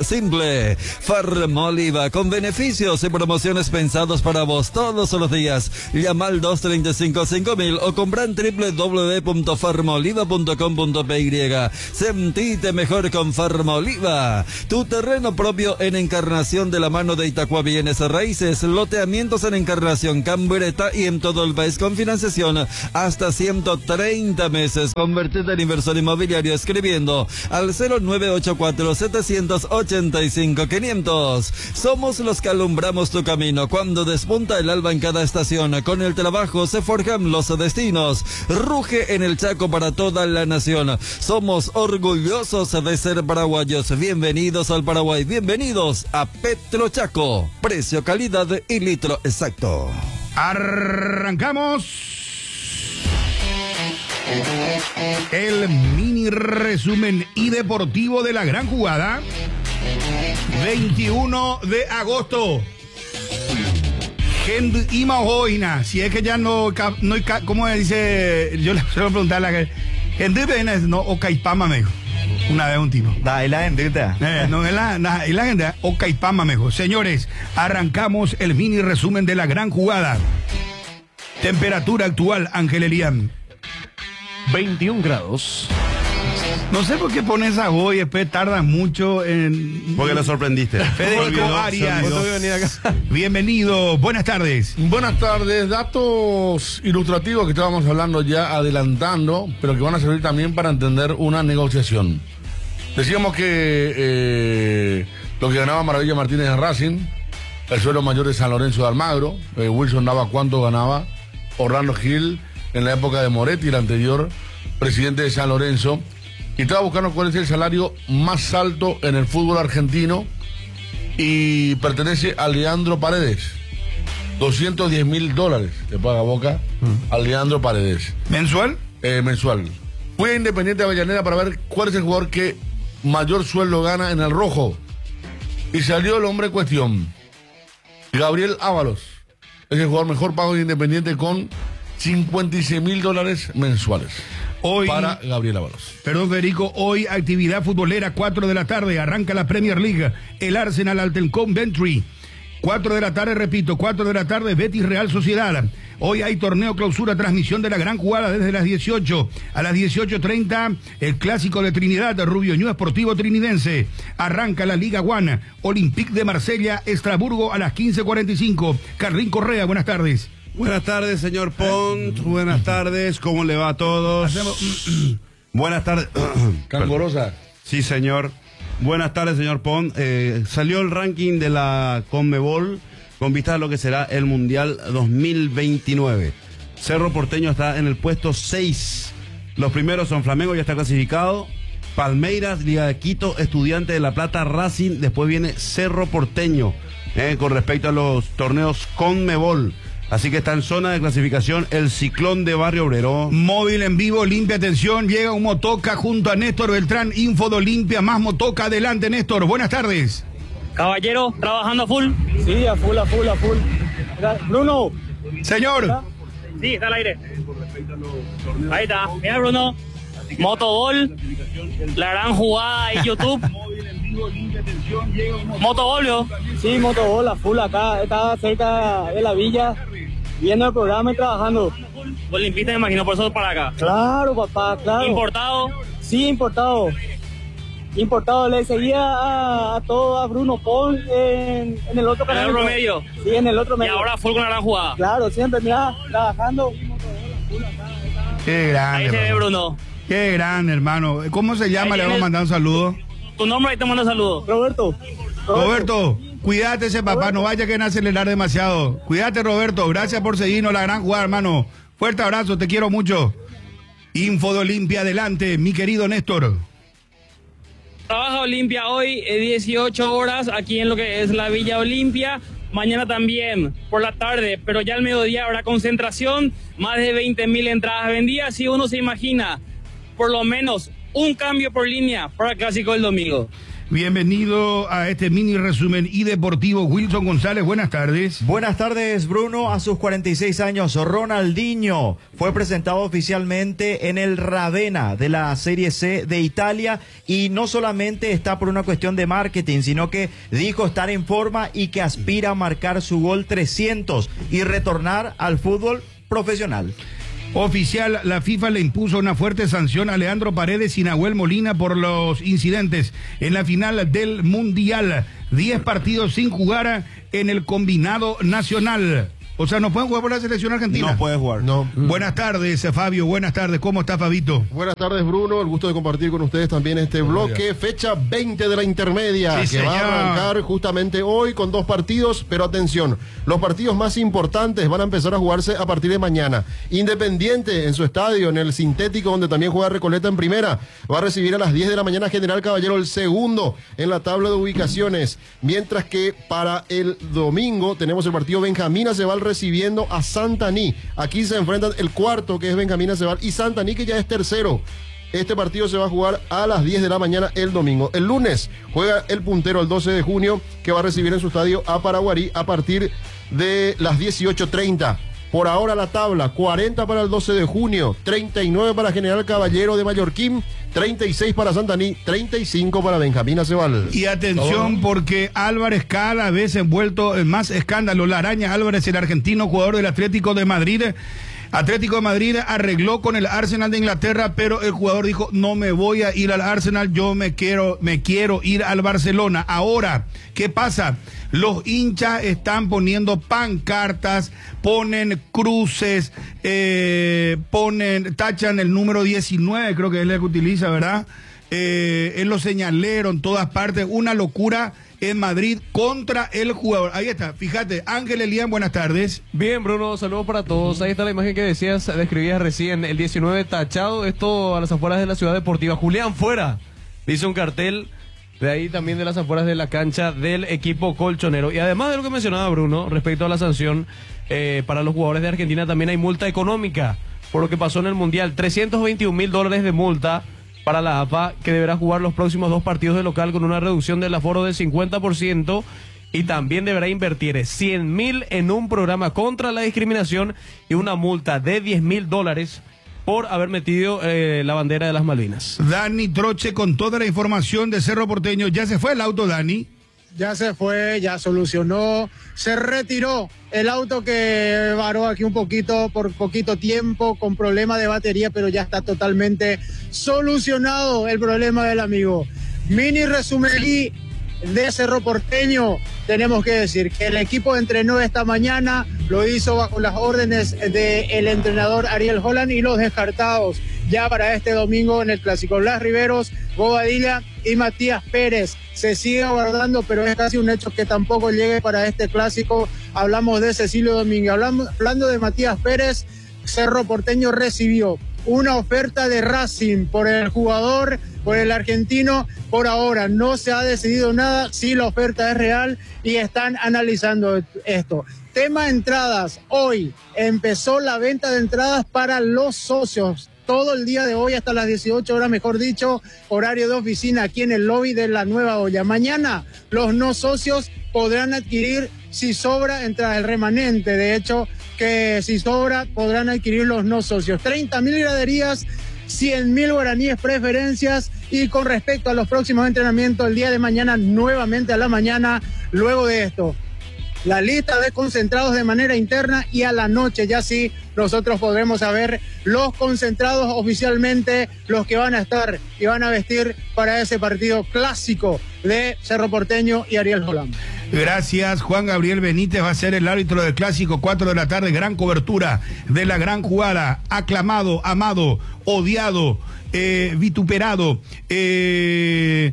Speaker 8: simple. Farmoliva, con beneficios y promociones pensados para vos todos los días. Llama al dos tres cinco cinco mil o compra en doble u doble u doble u punto farmoliva punto com punto p y. Sentite mejor con Farmoliva. Tu terreno propio en Encarnación de la mano de Itacua Bienes Raíces. Loteamientos en Encarnación, Cambreta y en todo el país con financiación hasta ciento treinta meses. Convertite en inversor inmobiliario escribiendo al cero nueve ocho cuatro siete ocho cinco quinientos. Somos los que alumbramos tu camino. Cuando despunta el alba en cada estación, con el trabajo se forjan los destinos. Ruge en el Chaco para toda la nación. Somos orgullosos de ser paraguayos. Bienvenidos al Paraguay. Bienvenidos a Petrochaco. Precio, calidad y litro exacto.
Speaker 1: Arrancamos el mini resumen y deportivo de la gran jugada. veintiuno de agosto. Gente Ima Ojoina, si es que ya no, no ¿cómo dice? Yo le suelo preguntar a la gente, gente no, o Caipama mejor. Una vez un tipo.
Speaker 4: Da, y la gente.
Speaker 1: Eh, no, es la, la, la gente, o Caipama mejor. Señores, arrancamos el mini resumen de la gran jugada. Temperatura actual, Ángel Elian.
Speaker 2: veintiún grados.
Speaker 1: No sé por qué pones a hoy, después tarda mucho en...
Speaker 3: Porque lo sorprendiste.
Speaker 1: Federico Arias. Bienvenido, buenas tardes.
Speaker 5: Buenas tardes, datos ilustrativos que estábamos hablando ya, adelantando, pero que van a servir también para entender una negociación. Decíamos que eh, lo que ganaba Maravilla Martínez en Racing, el suelo mayor de San Lorenzo de Almagro, eh, Wilson daba cuánto ganaba Orlando Gil en la época de Moretti, el anterior presidente de San Lorenzo, y estaba buscando cuál es el salario más alto en el fútbol argentino, y pertenece a Leandro Paredes. doscientos diez mil dólares le paga Boca mm. a Leandro Paredes.
Speaker 1: ¿Mensual?
Speaker 5: Eh, mensual. Fui a Independiente Avellaneda para ver cuál es el jugador que mayor sueldo gana en el rojo, y salió el hombre en cuestión, Gabriel Ábalos. Es el jugador mejor pago de Independiente con cincuenta y seis mil dólares mensuales.
Speaker 1: Hoy,
Speaker 5: para Gabriel Ábalos.
Speaker 1: Perdón, Federico, hoy actividad futbolera, cuatro de la tarde, arranca la Premier League, el Arsenal ante el Coventry. cuatro de la tarde, repito, cuatro de la tarde, Betis Real Sociedad. Hoy hay torneo clausura, transmisión de la gran jugada desde las dieciocho. A las dieciocho treinta, el clásico de Trinidad, Rubio Ñu Esportivo Trinidense. Arranca la Liga One, Olympique de Marsella, Estrasburgo a las quince cuarenta y cinco. Carlín Correa, buenas tardes.
Speaker 3: Buenas tardes, señor Pont. Buenas tardes, ¿cómo le va a todos? Hacemos... Buenas tardes.
Speaker 5: Cangorosa.
Speaker 3: Sí, señor. Buenas tardes, señor Pont. Eh, salió el ranking de la Conmebol con vista a lo que será el Mundial dos mil veintinueve. Cerro Porteño está en el puesto seis. Los primeros son Flamengo, ya está clasificado. Palmeiras, Liga de Quito, Estudiante de La Plata, Racing. Después viene Cerro Porteño, eh, con respecto a los torneos Conmebol. Así que está en zona de clasificación el Ciclón de Barrio Obrero.
Speaker 1: Móvil en vivo, limpia atención, llega un Motoca junto a Néstor Beltrán, Info de Olimpia, más Motoca, adelante Néstor, buenas tardes.
Speaker 6: Caballero, trabajando a full.
Speaker 9: Sí, a full, a full, a full. Bruno.
Speaker 1: Señor.
Speaker 6: Sí, está al aire. Ahí está, mira Bruno, Motobol, la gran jugada en YouTube. Motobol, ¿no?
Speaker 9: Sí, Motobol, a full acá, está cerca de la villa, viendo el programa y trabajando.
Speaker 6: Olimpista, me imagino, por eso para acá.
Speaker 9: Claro, papá, claro.
Speaker 6: ¿Importado?
Speaker 9: Sí, importado. Importado, le seguía a, a todo a Bruno Pol en, en el otro canal.
Speaker 6: ¿En el otro medio?
Speaker 9: Sí, en el otro medio.
Speaker 6: Y ahora full con la gran jugada.
Speaker 9: Claro, siempre, mira, trabajando.
Speaker 1: Qué grande.
Speaker 6: Ahí se ve Bruno.
Speaker 1: Qué grande, hermano. ¿Cómo se llama? Le vamos a mandar un saludo.
Speaker 6: Tu nombre, ahí te mando un saludo.
Speaker 9: Roberto.
Speaker 1: Roberto, Roberto cuídate ese papá, Roberto. No vaya a que acelerar demasiado. Cuídate, Roberto. Gracias por seguirnos, la gran jugada, hermano. Fuerte abrazo, te quiero mucho. Info de Olimpia, adelante, mi querido Néstor.
Speaker 6: Trabaja Olimpia hoy, eh, dieciocho horas, aquí en lo que es la Villa Olimpia. Mañana también, por la tarde, pero ya al mediodía habrá concentración. Más de veinte mil entradas vendidas. Si uno se imagina, por lo menos un cambio por línea para el clásico del domingo.
Speaker 1: Bienvenido a este mini resumen y deportivo. Wilson González, buenas tardes.
Speaker 4: Buenas tardes, Bruno. A sus cuarenta y seis años, Ronaldinho fue presentado oficialmente en el Ravenna de la Serie C de Italia, y no solamente está por una cuestión de marketing, sino que dijo estar en forma y que aspira a marcar su gol trescientos y retornar al fútbol profesional.
Speaker 1: Oficial, la FIFA le impuso una fuerte sanción a Leandro Paredes y Nahuel Molina por los incidentes en la final del Mundial. Diez partidos sin jugar en el combinado nacional. O sea, ¿no pueden jugar por la selección argentina?
Speaker 3: No puede jugar.
Speaker 7: No.
Speaker 1: Buenas tardes, Fabio. Buenas tardes. ¿Cómo está, Fabito?
Speaker 7: Buenas tardes, Bruno. El gusto de compartir con ustedes también este bloque. Fecha veinte de la intermedia,
Speaker 1: Sí,
Speaker 7: que
Speaker 1: señor.
Speaker 7: va a arrancar justamente hoy con dos partidos. Pero atención, los partidos más importantes van a empezar a jugarse a partir de mañana. Independiente en su estadio, en el sintético, donde también juega Recoleta en primera, va a recibir a las diez de la mañana General Caballero, el segundo en la tabla de ubicaciones. Mientras que para el domingo tenemos el partido Benjamín Aceval recibiendo a Santaní. Aquí se enfrentan el cuarto, que es Benjamín Aceval, y Santaní, que ya es tercero. Este partido se va a jugar a las diez de la mañana el domingo. El lunes juega el puntero el doce de junio, que va a recibir en su estadio a Paraguarí a partir de las dieciocho treinta. Por ahora la tabla: cuarenta para el doce de junio, treinta y nueve para General Caballero de Mallorquín, treinta y seis para Santaní, treinta y cinco para Benjamín Aceval.
Speaker 1: Y atención, porque Álvarez cada vez envuelto en más escándalo. La Araña Álvarez, el argentino jugador del Atlético de Madrid. Atlético de Madrid arregló con el Arsenal de Inglaterra, pero el jugador dijo: no me voy a ir al Arsenal, yo me quiero, me quiero ir al Barcelona. Ahora, ¿qué pasa? Los hinchas están poniendo pancartas, ponen cruces, eh, ponen, tachan el número diecinueve, creo que es el que utiliza, ¿verdad? Eh, en los señaleros, en todas partes, una locura en Madrid contra el jugador. Ahí está, fíjate, Ángel Elian, buenas tardes.
Speaker 2: Bien, Bruno, saludos para todos. Ahí está la imagen que decías, describías recién, el diecinueve tachado, esto a las afueras de la ciudad deportiva. Julián fuera, dice un cartel de ahí también de las afueras de la cancha del equipo colchonero. Y además de lo que mencionaba Bruno, respecto a la sanción, eh, para los jugadores de Argentina también hay multa económica por lo que pasó en el Mundial. trescientos veintiún mil dólares de multa para la A F A, que deberá jugar los próximos dos partidos de local con una reducción del aforo del cincuenta por ciento, y también deberá invertir cien mil en un programa contra la discriminación y una multa de diez mil dólares por haber metido eh, la bandera de las Malvinas.
Speaker 1: Dani Troche con toda la información de Cerro Porteño. ¿Ya se fue el auto, Dani?
Speaker 11: Ya se fue, ya solucionó, se retiró el auto que varó aquí un poquito, por poquito tiempo, con problema de batería, pero ya está totalmente solucionado el problema del amigo. Mini resumen y de Cerro Porteño, tenemos que decir que el equipo entrenó esta mañana, lo hizo bajo las órdenes del entrenador Ariel Holland, y los descartados ya para este domingo en el Clásico: Blas Riveros, Bobadilla y Matías Pérez. Se sigue aguardando, pero es casi un hecho que tampoco llegue para este Clásico. Hablamos de Cecilio Domínguez, hablamos, hablando de Matías Pérez. Cerro Porteño recibió una oferta de Racing por el jugador, por el argentino. Por ahora no se ha decidido nada, si la oferta es real, y están analizando esto. Tema entradas: hoy empezó la venta de entradas para los socios. Todo el día de hoy hasta las dieciocho horas, mejor dicho, horario de oficina aquí en el lobby de la Nueva Olla. Mañana los no socios podrán adquirir, si sobra, entrada, el remanente. De hecho, que si sobra podrán adquirir los no socios. treinta mil graderías, cien mil guaraníes preferencias. Y con respecto a los próximos entrenamientos, el día de mañana, nuevamente a la mañana, luego de esto, la lista de concentrados de manera interna, y a la noche ya sí nosotros podremos saber los concentrados oficialmente, los que van a estar y van a vestir para ese partido clásico de Cerro Porteño y Ariel Holland.
Speaker 1: Gracias. Juan Gabriel Benítez va a ser el árbitro del Clásico, cuatro de la tarde, gran cobertura de la gran jugada, aclamado, amado, odiado, eh, vituperado, eh...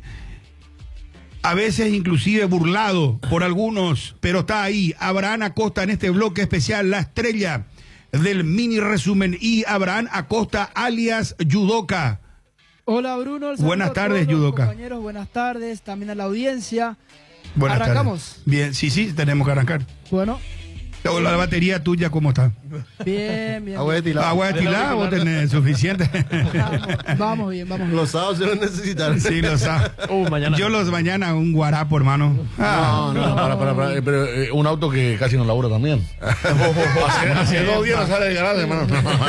Speaker 1: a veces inclusive burlado por algunos, pero está ahí Abraham Acosta en este bloque especial, la estrella del mini resumen. Y Abraham Acosta, alias Yudoka.
Speaker 12: Hola, Bruno.
Speaker 1: Buenas tardes, Yudoka.
Speaker 12: Compañeros, buenas tardes, también a la audiencia.
Speaker 1: Buenas
Speaker 12: ¿Arrancamos?
Speaker 1: tardes. Bien, sí, sí, tenemos que arrancar.
Speaker 12: Bueno,
Speaker 1: La batería tuya, ¿cómo está?
Speaker 12: Bien, bien.
Speaker 7: Agua de tilado.
Speaker 1: Agua de tilado, vos tenés suficiente.
Speaker 12: Vamos, vamos bien, vamos bien.
Speaker 7: Los sábados se los necesitan.
Speaker 1: Sí, los sábados.
Speaker 2: Uh, mañana.
Speaker 1: Yo los mañana un guarapo, hermano.
Speaker 5: No, no, para, para, para. eh, Pero eh, un auto que casi no labura también. hace, hace dos días no sale del garaje, hermano.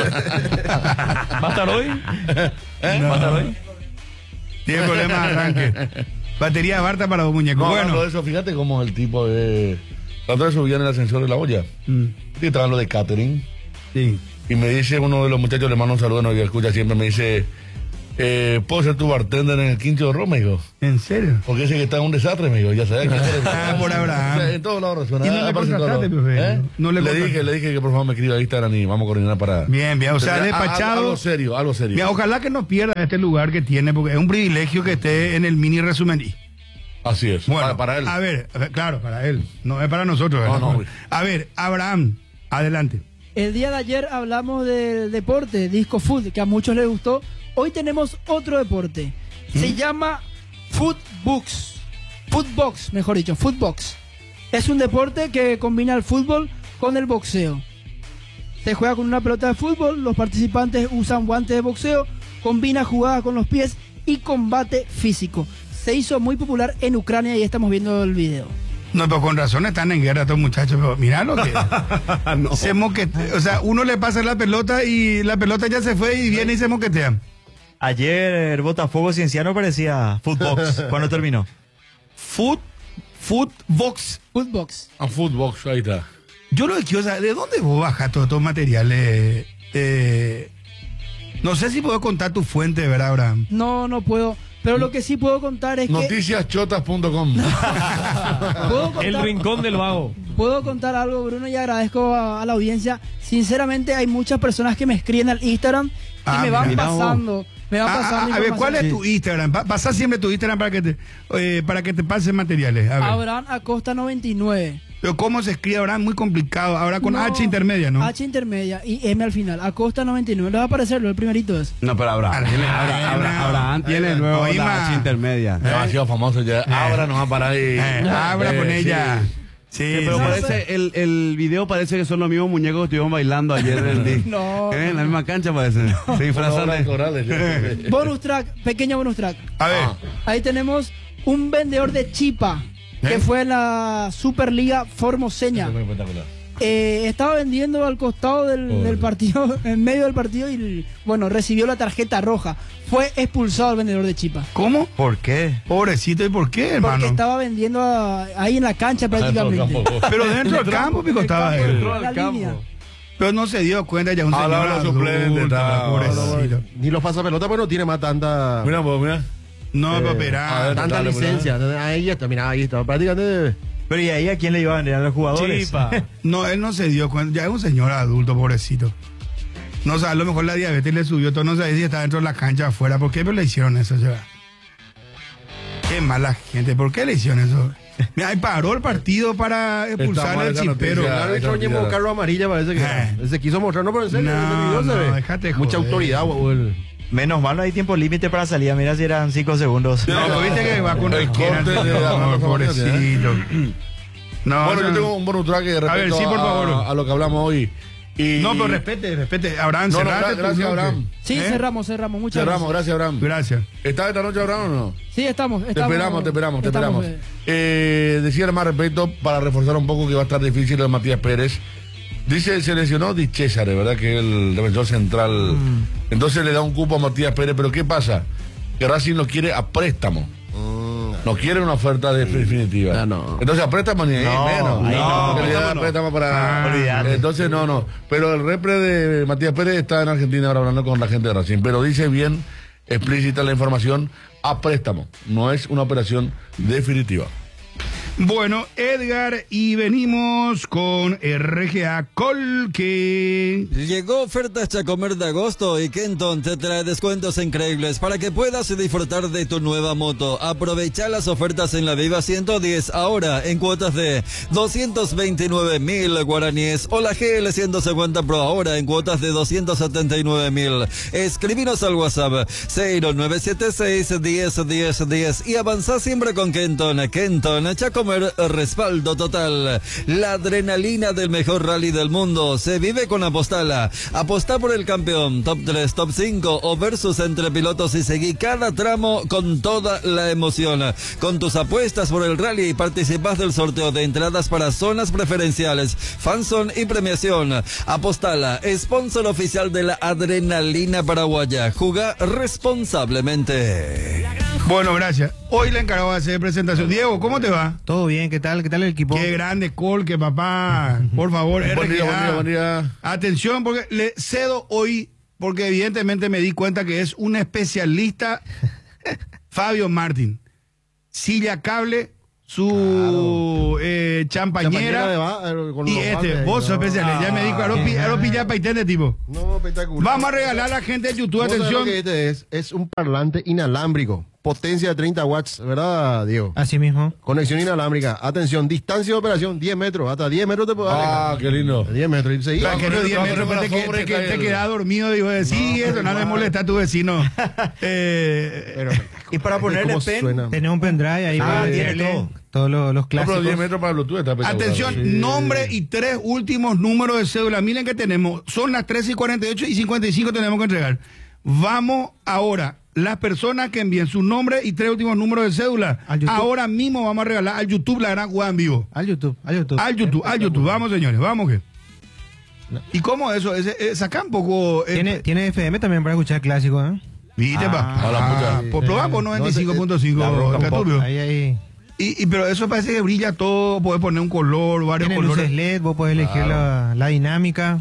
Speaker 2: ¿Va a estar hoy?
Speaker 5: ¿Eh?
Speaker 2: ¿Va a estar hoy?
Speaker 1: Tiene problemas de arranque. Batería Barta para los muñecos.
Speaker 5: No,
Speaker 1: Bueno,
Speaker 5: hablando de eso, fíjate cómo el tipo de... La otra vez subía en el ascensor de la olla.
Speaker 1: Mm.
Speaker 5: Y estaban los de catering.
Speaker 1: sí.
Speaker 5: Y me dice uno de los muchachos, le mando un saludo, no, que escucha siempre, me dice, eh, ¿puedo ser tu bartender en el Quincho de Ron? Me dijo.
Speaker 1: ¿En serio?
Speaker 5: Porque ese que está en un desastre, me dijo, ya sabes.
Speaker 1: Ah, por Abraham.
Speaker 5: En todos lados resuena.
Speaker 1: ¿Y no le
Speaker 5: aparece en todos
Speaker 1: contrataste,
Speaker 5: lados.
Speaker 1: profe?
Speaker 5: ¿Eh?
Speaker 1: No le
Speaker 5: le
Speaker 1: contrataste.
Speaker 5: dije, le dije que por favor me escriba a Instagram y vamos a coordinar para...
Speaker 1: Bien, bien. O sea,
Speaker 5: A- a-
Speaker 1: despachado.
Speaker 5: Algo serio, algo serio.
Speaker 1: Mira, ojalá que no pierda este lugar que tiene, porque es un privilegio que esté en el mini resumen.
Speaker 5: Así es,
Speaker 1: Bueno,
Speaker 5: para, para él.
Speaker 1: A ver, claro, para él. No es para nosotros.
Speaker 5: No,
Speaker 1: ¿verdad?
Speaker 5: no.
Speaker 1: A ver, Abraham, adelante.
Speaker 12: El día de ayer hablamos del deporte, disco foot, que a muchos les gustó. Hoy tenemos otro deporte. Se
Speaker 1: ¿Mm?
Speaker 12: llama Footbox. Footbox, mejor dicho, Footbox. Es un deporte que combina el fútbol con el boxeo. Se juega con una pelota de fútbol, los participantes usan guantes de boxeo, combina jugadas con los pies y combate físico. Se hizo muy popular en Ucrania y estamos viendo el video.
Speaker 1: No, pero con razón están en guerra estos muchachos, pero mirá lo que...
Speaker 3: No.
Speaker 1: Se moquetea. O sea, uno le pasa la pelota y la pelota ya se fue y viene y se moquetea.
Speaker 4: Ayer el Botafogo Cienciano parecía Footbox cuando terminó.
Speaker 1: Foot, Footbox.
Speaker 12: Footbox.
Speaker 5: A Footbox, ahí está.
Speaker 1: Yo lo que quiero saber, ¿de dónde vos bajas todos estos materiales? Eh, no sé si puedo contar tu fuente, ¿verdad, Abraham?
Speaker 12: No, no puedo. Pero lo que sí puedo contar es que...
Speaker 5: noticias chotas punto com.
Speaker 12: ¿Puedo contar,
Speaker 2: El rincón del vago.
Speaker 12: puedo contar algo, Bruno, y agradezco a, a la audiencia. Sinceramente, hay muchas personas que me escriben al Instagram y
Speaker 1: Ah,
Speaker 12: me van
Speaker 1: mira,
Speaker 12: pasando. Me van
Speaker 1: Ah,
Speaker 12: pasando
Speaker 1: ah, a ver, ¿cuál es
Speaker 12: información.
Speaker 1: tu Instagram? Pa- Pasá siempre tu Instagram para que te, eh, para que te pasen materiales. A ver.
Speaker 12: Abraham Acosta noventa y nueve.
Speaker 1: Pero ¿cómo se escribe Abraham? Muy complicado. Ahora con
Speaker 12: No,
Speaker 1: H intermedia, ¿no?
Speaker 12: H intermedia y M al final. Acosta noventa y nueve. Le va a aparecer el primerito es.
Speaker 3: No, pero Abraham tiene, Abraham, Abraham, Abraham tiene luego
Speaker 1: Oye,
Speaker 3: la
Speaker 1: ma.
Speaker 3: H intermedia.
Speaker 5: Demasiado famoso ya. Ahora nos va a parar ahí.
Speaker 1: Eh, Abra
Speaker 5: Eh,
Speaker 1: con
Speaker 5: sí.
Speaker 1: ella. Sí,
Speaker 3: Sí, pero
Speaker 1: sí.
Speaker 3: parece, el, el video parece que son los mismos muñecos que estuvieron bailando ayer en el día.
Speaker 12: No.
Speaker 3: Eh, en la misma cancha parece. Se disfrazan
Speaker 5: Ahora
Speaker 3: de...
Speaker 5: corales, yo.
Speaker 12: Bonus track, pequeño bonus track.
Speaker 1: A ver.
Speaker 12: Ahí tenemos un vendedor de chipa que
Speaker 1: ¿Eh?
Speaker 12: fue en la Superliga Formoseña.
Speaker 5: Fue espectacular.
Speaker 12: Eh, estaba vendiendo al costado del,
Speaker 5: Pobre.
Speaker 12: del partido, en medio del partido y bueno, recibió la tarjeta roja. Fue expulsado el vendedor de chipa.
Speaker 1: ¿Cómo?
Speaker 4: ¿Por qué?
Speaker 1: Pobrecito, ¿y por qué,
Speaker 12: Porque
Speaker 1: hermano?
Speaker 12: estaba vendiendo a- ahí en la cancha prácticamente.
Speaker 1: Pero dentro del campo, pico, estaba él.
Speaker 2: Entró
Speaker 12: La
Speaker 2: al campo.
Speaker 12: línea.
Speaker 1: Pero no se dio cuenta ya un
Speaker 5: Ah,
Speaker 1: señor
Speaker 5: la- la
Speaker 1: adulto,
Speaker 5: suplente, estaba-
Speaker 1: pobrecito.
Speaker 7: Ni los pasa pelota, pero no tiene más tanta...
Speaker 5: Mira, pues, mira.
Speaker 1: No,
Speaker 7: Eh,
Speaker 1: pero
Speaker 5: a
Speaker 1: espera.
Speaker 5: ver.
Speaker 7: tanta
Speaker 5: dale,
Speaker 7: licencia. Ahí está, mira, ahí está. Prácticamente...
Speaker 4: Pero ¿y ahí a quién le iba a vender a los jugadores?
Speaker 2: Chipa.
Speaker 1: No, él no se dio cuenta. Ya es un señor adulto, pobrecito. No sé, a lo mejor la diabetes le subió todo. No sé si está dentro de la cancha afuera. ¿Por qué pero le hicieron eso, ya? Qué mala gente. ¿Por qué le hicieron eso? Mira, ahí paró el partido para expulsar
Speaker 5: mal
Speaker 1: al
Speaker 5: esa
Speaker 1: chipero.
Speaker 5: noticia.
Speaker 7: El árbitro
Speaker 5: esa
Speaker 7: Ñemo
Speaker 5: noticia.
Speaker 7: Carlos Amarilla parece que
Speaker 1: Eh.
Speaker 7: él se quiso mostrar, no, pero en serio,
Speaker 1: No,
Speaker 7: en el video se
Speaker 1: no,
Speaker 7: ve.
Speaker 1: déjate
Speaker 7: Mucha
Speaker 1: joder.
Speaker 7: autoridad, güey.
Speaker 4: Menos mal no hay tiempo límite para salida. Mira si eran cinco segundos.
Speaker 1: No, pero viste que va con
Speaker 5: El
Speaker 1: resquera,
Speaker 5: corte de
Speaker 1: no,
Speaker 5: Armando
Speaker 1: pobrecito. No,
Speaker 5: Bueno,
Speaker 1: no,
Speaker 5: yo tengo un bonus track respecto
Speaker 1: A ver, sí, por favor.
Speaker 5: a, a lo que hablamos hoy. Y...
Speaker 1: no, pero respete, respete. Abraham,
Speaker 5: No, no,
Speaker 1: cerrate
Speaker 5: gra-
Speaker 1: tu
Speaker 5: gracias,
Speaker 1: bloque.
Speaker 5: Abraham.
Speaker 12: Sí,
Speaker 1: ¿Eh?
Speaker 12: cerramos, cerramos. Muchas
Speaker 5: Cerramos,
Speaker 12: gracias.
Speaker 5: gracias, Abraham.
Speaker 1: Gracias.
Speaker 5: ¿Estás esta noche, Abraham, o no?
Speaker 12: Sí, estamos.
Speaker 5: Te
Speaker 12: estamos
Speaker 5: esperamos, te esperamos, te
Speaker 12: estamos,
Speaker 5: esperamos.
Speaker 12: eh,
Speaker 5: Eh, decía más respecto, para reforzar un poco que va a estar difícil lo de Matías Pérez. Dice, se lesionó Di César, ¿verdad? Que es el defensor central. Entonces le da un cupo a Matías Pérez, pero ¿qué pasa? Que Racing lo quiere a préstamo. No quiere una oferta de- definitiva.
Speaker 7: Ah, no.
Speaker 5: Entonces a préstamo ni ahí
Speaker 4: No,
Speaker 5: menos.
Speaker 4: ahí no,
Speaker 5: Que le da
Speaker 3: préstamo no.
Speaker 5: préstamo para.
Speaker 4: Ah, olvídate.
Speaker 5: Entonces no, no. Pero el repre de Matías Pérez está en Argentina ahora hablando con la gente de Racing. Pero dice bien explícita la información a préstamo. No es una operación definitiva.
Speaker 1: Bueno, Edgar, y venimos con R G A Colque.
Speaker 8: Llegó ofertas Chacomer de agosto y Kenton te trae descuentos increíbles para que puedas disfrutar de tu nueva moto. Aprovecha las ofertas en la Viva ciento diez ahora en cuotas de doscientos veintinueve mil guaraníes o la G L ciento cincuenta Pro ahora en cuotas de doscientos setenta y nueve mil. Escribinos al WhatsApp cero nueve siete seis diez diez diez y avanza siempre con Kenton. Kenton, Chacomer Homer, respaldo total. La adrenalina del mejor rally del mundo se vive con Apostala. Apostá por el campeón, top tres, top cinco o versus entre pilotos y seguí cada tramo con toda la emoción. Con tus apuestas por el rally participás del sorteo de entradas para zonas preferenciales, fanzone y premiación. Apostala, sponsor oficial de la adrenalina paraguaya. Jugá responsablemente.
Speaker 1: Bueno, gracias. Hoy le encargado de hacer presentación. Diego, ¿cómo te va?
Speaker 13: Todo bien, ¿qué tal? ¿Qué tal el equipo?
Speaker 1: Qué grande, Col, que papá. Por favor,
Speaker 5: Buen día, buen día, buen día.
Speaker 1: Atención, porque le cedo hoy, porque evidentemente me di cuenta que es un especialista, Fabio Martín. Silla cable, su claro. eh, champañera,
Speaker 7: de va, eh, con
Speaker 1: y
Speaker 7: los
Speaker 1: este,
Speaker 7: bates,
Speaker 1: vos sos
Speaker 7: no.
Speaker 1: especialista. Ya me dijo, Aropi ya paitende, tipo.
Speaker 7: No, espectacular.
Speaker 1: Vamos a regalar a la gente de YouTube,
Speaker 7: ¿Vos sabés
Speaker 1: atención.
Speaker 7: lo que este es? Es un parlante inalámbrico. Potencia de treinta watts, ¿verdad, Diego?
Speaker 13: Así mismo.
Speaker 7: Conexión inalámbrica. Atención, distancia de operación diez metros. Hasta diez metros te puedo dar.
Speaker 5: Ah, qué lindo.
Speaker 7: diez metros. Y seguí.
Speaker 1: Para que no diez metros, te, te, te, te, te quedas dormido, digo, sí, eso, nada me molesta a tu vecino. eh,
Speaker 7: Pero,
Speaker 4: Y para ponerle
Speaker 7: ¿cómo
Speaker 4: pen,
Speaker 7: suena?
Speaker 13: Tenés un pendrive ahí
Speaker 4: Ah,
Speaker 13: para
Speaker 4: tiene
Speaker 13: meterle
Speaker 4: todo.
Speaker 13: todos los, los
Speaker 5: No, pero
Speaker 13: clásicos.
Speaker 5: diez metros para Bluetooth está espectacular.
Speaker 1: Atención,
Speaker 5: Sí.
Speaker 1: nombre y tres últimos números de cédula. Miren que tenemos, son las trece y cuarenta y ocho y cincuenta y cinco tenemos que entregar. Vamos ahora, las personas que envíen su nombre y tres últimos números de cédula,
Speaker 13: Al YouTube.
Speaker 1: ahora mismo vamos a regalar al YouTube la gran jugada en vivo.
Speaker 13: Al YouTube, al YouTube.
Speaker 1: Al YouTube, al YouTube. Vamos, señores, vamos que. ¿Y cómo eso? Ese, eh, saca un poco. eh,
Speaker 13: Tiene, tiene F M también para escuchar clásicos, ¿eh?
Speaker 1: ¿Viste, pa?
Speaker 5: a la puta.
Speaker 1: Ah, por probar por noventa y cinco punto cinco.
Speaker 4: La roca
Speaker 1: está
Speaker 4: pop.
Speaker 1: turbio.
Speaker 13: Ahí, ahí.
Speaker 1: Y, y, pero eso parece que brilla todo, puedes poner un color, varios
Speaker 13: Tiene
Speaker 1: colores.
Speaker 13: luces L E D, vos podés elegir la, la dinámica.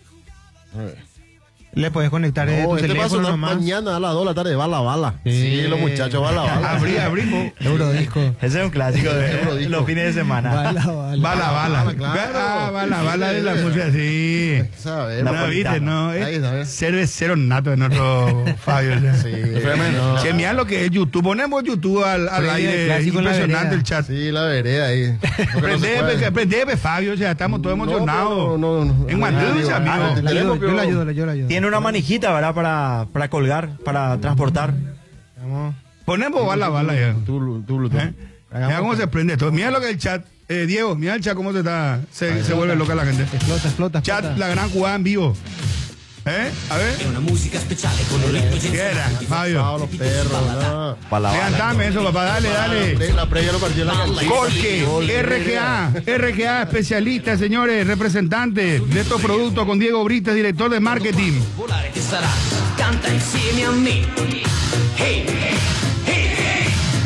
Speaker 13: Le podés conectar desde
Speaker 7: No,
Speaker 13: tu
Speaker 7: este va a
Speaker 13: teléfono
Speaker 7: sonar
Speaker 13: nomás.
Speaker 7: mañana a las dos de la tarde. Bala, bala.
Speaker 13: Sí.
Speaker 7: Sí, los muchachos, bala, bala.
Speaker 1: Abrí, abrimos.
Speaker 13: Eurodisco.
Speaker 4: ese es un clásico de
Speaker 7: Eurodisco.
Speaker 4: los fines de semana.
Speaker 13: Bala, bala.
Speaker 1: Bala, bala.
Speaker 7: claro.
Speaker 1: Ah, bala, bala de la música, sí.
Speaker 7: ¿Sabes?
Speaker 1: No,
Speaker 4: Napolitano.
Speaker 1: viste, no.
Speaker 7: Ahí
Speaker 1: Es
Speaker 7: está, ¿ves?
Speaker 1: cervecero nato de nuestro Fabio. ya.
Speaker 7: Sí. no.
Speaker 1: Che, mirá lo que es YouTube. Ponemos YouTube al, al
Speaker 13: Prende el
Speaker 1: aire.
Speaker 13: clásico en la
Speaker 1: Impresionante
Speaker 13: vereda.
Speaker 1: el chat.
Speaker 7: Sí, la vereda ahí.
Speaker 1: Prende, prende, Fabio, o sea, estamos todos emocionados.
Speaker 7: No, no, no.
Speaker 1: En Guandulcha, amigo.
Speaker 7: Ah,
Speaker 13: Yo la ayudo,
Speaker 7: tenemos,
Speaker 13: yo la
Speaker 7: pero-
Speaker 13: ayudo, yo la ayudo.
Speaker 4: Tiene una manijita, ¿verdad? Para, para colgar, para transportar.
Speaker 13: Vamos.
Speaker 1: Ponemos bala, bala ya.
Speaker 7: Tú, tú, Bluetooth.
Speaker 1: ¿Eh? Mira cómo se prende todo. Mira lo que es el chat. Eh, Diego, mira el chat cómo se está. Se, se vuelve loca la gente.
Speaker 13: Explota, explota,
Speaker 1: Chat,
Speaker 13: explota.
Speaker 1: la gran jugada en vivo. ¿Eh? A ver. ¿Qué era, Fabio?
Speaker 7: Ah, los perros, no.
Speaker 1: Levantame eso, papá. Dale, dale.
Speaker 7: La previa lo partió la cancha.
Speaker 1: Jorge, R G A, R G A, especialista, señores, representante de estos productos con Diego Brites, director de marketing.
Speaker 14: Volare che sarà, canta insieme a me. Hey, hey, hey, hey.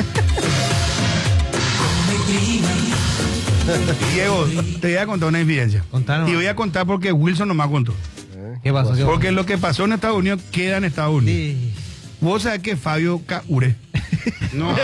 Speaker 14: Come prima.
Speaker 1: Diego, te voy a contar una infidencia.
Speaker 13: Contanos.
Speaker 1: Y voy a contar porque Wilson no me contó.
Speaker 13: ¿Qué pasó? ¿Qué
Speaker 1: Porque lo que pasó en Estados Unidos queda en Estados Unidos.
Speaker 13: Sí.
Speaker 1: Vos sabés que Fabio Caure.
Speaker 3: No.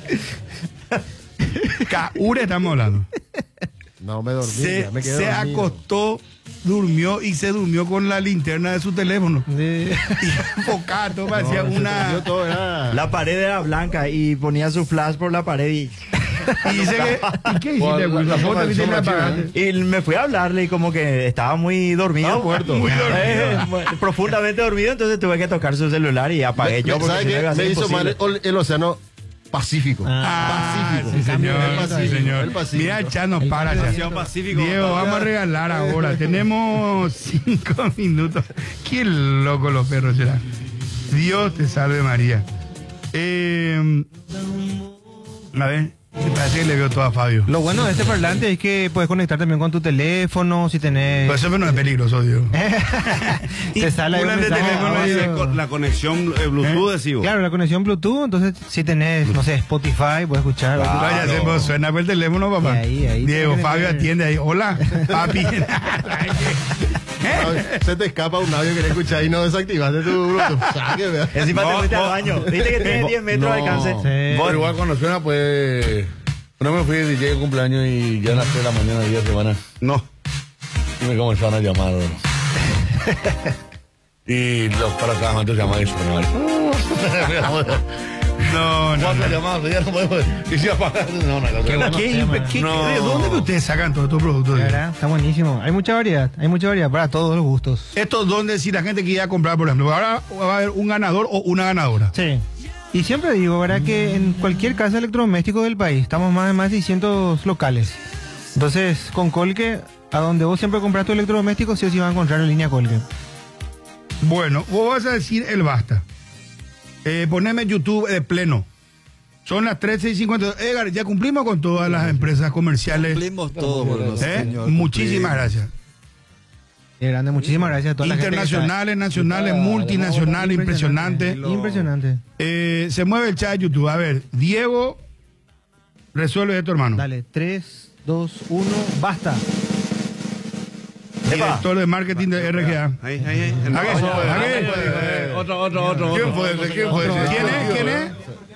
Speaker 1: Caure estamos hablando.
Speaker 7: No, me dormí.
Speaker 1: Se,
Speaker 7: ya me quedé
Speaker 1: se
Speaker 7: dormido.
Speaker 1: acostó, durmió y se durmió con la linterna de su teléfono.
Speaker 13: Sí.
Speaker 1: Y enfocada, todo parecía
Speaker 7: No, se
Speaker 1: una.
Speaker 7: perdió todo, era-
Speaker 4: La pared era blanca y ponía su flash por la pared y,
Speaker 1: Y dice que. ¿Y qué hiciste,
Speaker 5: La-
Speaker 1: Wilson?
Speaker 5: la
Speaker 1: ¿Vos
Speaker 5: sombra-
Speaker 1: te viste
Speaker 5: sombra
Speaker 1: la
Speaker 5: chiva,
Speaker 1: apagaste?
Speaker 4: y me fui a hablarle y como que estaba muy dormido.
Speaker 7: Estaba muerto.
Speaker 1: Muy dormido.
Speaker 4: Eh, profundamente dormido, entonces tuve que tocar su celular y apagué yo porque
Speaker 7: ¿Sabes
Speaker 4: si no
Speaker 7: qué?
Speaker 4: iba a ser
Speaker 7: Me hizo
Speaker 4: imposible.
Speaker 7: mal el, el océano Pacífico.
Speaker 1: Ah,
Speaker 7: Pacífico.
Speaker 1: sí, señor,
Speaker 7: El
Speaker 1: sí,
Speaker 7: Pacífico,
Speaker 1: señor.
Speaker 7: el Pacífico.
Speaker 1: Mira, el chat nos
Speaker 13: El
Speaker 1: para.
Speaker 13: Pacífico.
Speaker 1: Chat.
Speaker 3: Pacífico.
Speaker 1: Diego, vamos a regalar ahora. Tenemos cinco minutos. Qué loco los perros serán. Dios te salve, María. Eh, a ver, me parece que le veo todo a Fabio.
Speaker 13: Lo bueno de este parlante es que puedes conectar también con tu teléfono, si tenés...
Speaker 1: Pues eso no es peligroso, Diego.
Speaker 13: te sale ahí un
Speaker 1: Una de
Speaker 13: mensaje
Speaker 1: teléfono
Speaker 13: de
Speaker 1: ahí
Speaker 13: audio.
Speaker 1: de
Speaker 3: Con la conexión eh, Bluetooth, decís vos.
Speaker 13: Claro, la conexión Bluetooth, entonces si tenés, no sé, Spotify, puedes escuchar.
Speaker 1: Vaya, se me suena por el teléfono, papá.
Speaker 13: Y ahí, ahí
Speaker 1: Diego,
Speaker 13: tiene que
Speaker 1: Fabio
Speaker 13: tener-
Speaker 1: atiende ahí. Hola, papi.
Speaker 7: Se te escapa un audio que le escuchas y no desactivaste tu Bluetooth. Saque, vea.
Speaker 4: Encima te
Speaker 5: No,
Speaker 4: fuiste al
Speaker 5: no.
Speaker 4: baño. Viste que tiene diez metros de
Speaker 5: No.
Speaker 4: alcance.
Speaker 13: Sí.
Speaker 5: Pero igual cuando suena, pues. Una vez me fui de D J de cumpleaños y ya a las tres de la mañana, día de semana,
Speaker 3: No.
Speaker 5: y me comenzaron a llamar. Y los para acá antes llamaban y sonaban.
Speaker 1: No, no.
Speaker 5: Cuatro llamadas, ya no podemos. Y si apagan, no, no, no.
Speaker 13: Qué bueno.
Speaker 1: ¿Qué,
Speaker 13: tema.
Speaker 1: qué-
Speaker 5: No.
Speaker 1: ¿De dónde que ustedes sacan todos estos productos?
Speaker 13: La verdad, está buenísimo. Hay mucha variedad, hay mucha variedad para todos los gustos.
Speaker 1: Estos donde si la gente quiere comprar, por ejemplo, ahora va a haber un ganador o una ganadora.
Speaker 13: Sí. Y siempre digo, ¿verdad? Que en cualquier casa electrodoméstico del país, estamos más de más de seiscientos locales. Entonces, con Colque, a donde vos siempre compras tu electrodoméstico, sí o sí vas a encontrar en línea Colque.
Speaker 1: Bueno, vos vas a decir el basta. Eh, poneme YouTube de pleno. Son las trece y cincuenta. Edgar, ya cumplimos con todas las empresas comerciales.
Speaker 8: Cumplimos todo, bueno,
Speaker 1: ¿Eh?
Speaker 8: señor,
Speaker 1: Muchísimas
Speaker 8: cumplimos.
Speaker 1: gracias.
Speaker 13: Eh, grande, muchísimas gracias a toda la gente que está-
Speaker 1: Internacionales, nacionales, multinacionales, impresionante.
Speaker 13: Impresionante.
Speaker 1: Eh, se mueve el chat de YouTube. A ver, Diego, resuelve esto, hermano.
Speaker 13: Dale, tres, dos, uno, basta.
Speaker 1: Director de marketing de R G A.
Speaker 3: Ahí, ahí, ahí.
Speaker 1: ¿A qué?
Speaker 3: Otro,
Speaker 1: ¿A qué?
Speaker 3: eh, Otro, otro, otro.
Speaker 5: ¿Quién
Speaker 3: otro.
Speaker 5: fue ese? ¿Quién fue ese?
Speaker 1: ¿Quién es? ¿Quién es?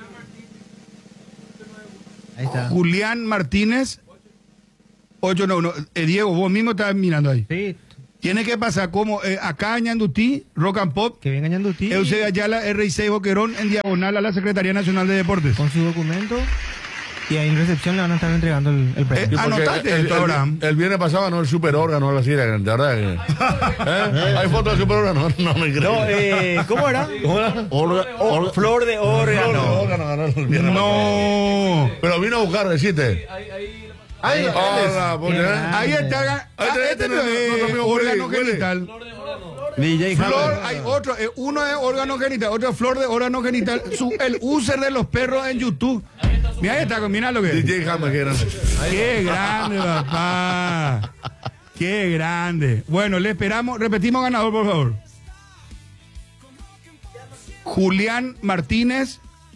Speaker 13: Ahí está.
Speaker 1: Julián Martínez. ocho nueve uno. Eh, Diego, vos mismo estás mirando ahí.
Speaker 13: Sí,
Speaker 1: Tiene que pasar como eh, acá en Ñandutí, Rock and Pop,
Speaker 13: que venga Ñandutí
Speaker 1: Eusebio Ayala, R I seis Boquerón, en diagonal a la Secretaría Nacional de Deportes.
Speaker 13: con su documento y ahí en recepción le van a estar entregando el, el premio.
Speaker 1: Eh,
Speaker 5: Sí, porque
Speaker 1: anotate
Speaker 5: el,
Speaker 1: esto,
Speaker 5: el-
Speaker 1: Abraham.
Speaker 5: el viernes pasado ganó el super órgano, algo así, la verdad que. ¿Eh? ¿Hay fotos del super órgano? No me creo.
Speaker 4: No, eh, ¿cómo era?
Speaker 5: ¿Cómo era?
Speaker 4: Orga- or- flor de órgano.
Speaker 5: órgano ganó el viernes pasado.
Speaker 1: No.
Speaker 5: Pero vino a buscar, deciste.
Speaker 1: Ahí,
Speaker 5: Hola, porque, ¿eh?
Speaker 1: ahí está. Ah,
Speaker 5: Este-
Speaker 1: este
Speaker 5: este
Speaker 1: no
Speaker 5: no-
Speaker 1: es
Speaker 5: no, no, no,
Speaker 1: órgano
Speaker 5: huele, huele.
Speaker 1: genital.
Speaker 3: D J
Speaker 1: Flor,
Speaker 3: Hammer.
Speaker 1: hay otro, eh, uno es órgano genital, otro es flor de órgano genital. Su- el user de los perros en YouTube. Mira, ahí está, mira lo que es.
Speaker 5: D J Hammer, que era.
Speaker 1: Qué grande, papá. Qué grande. Bueno, le esperamos. Repetimos ganador, por favor. Julián Martínez,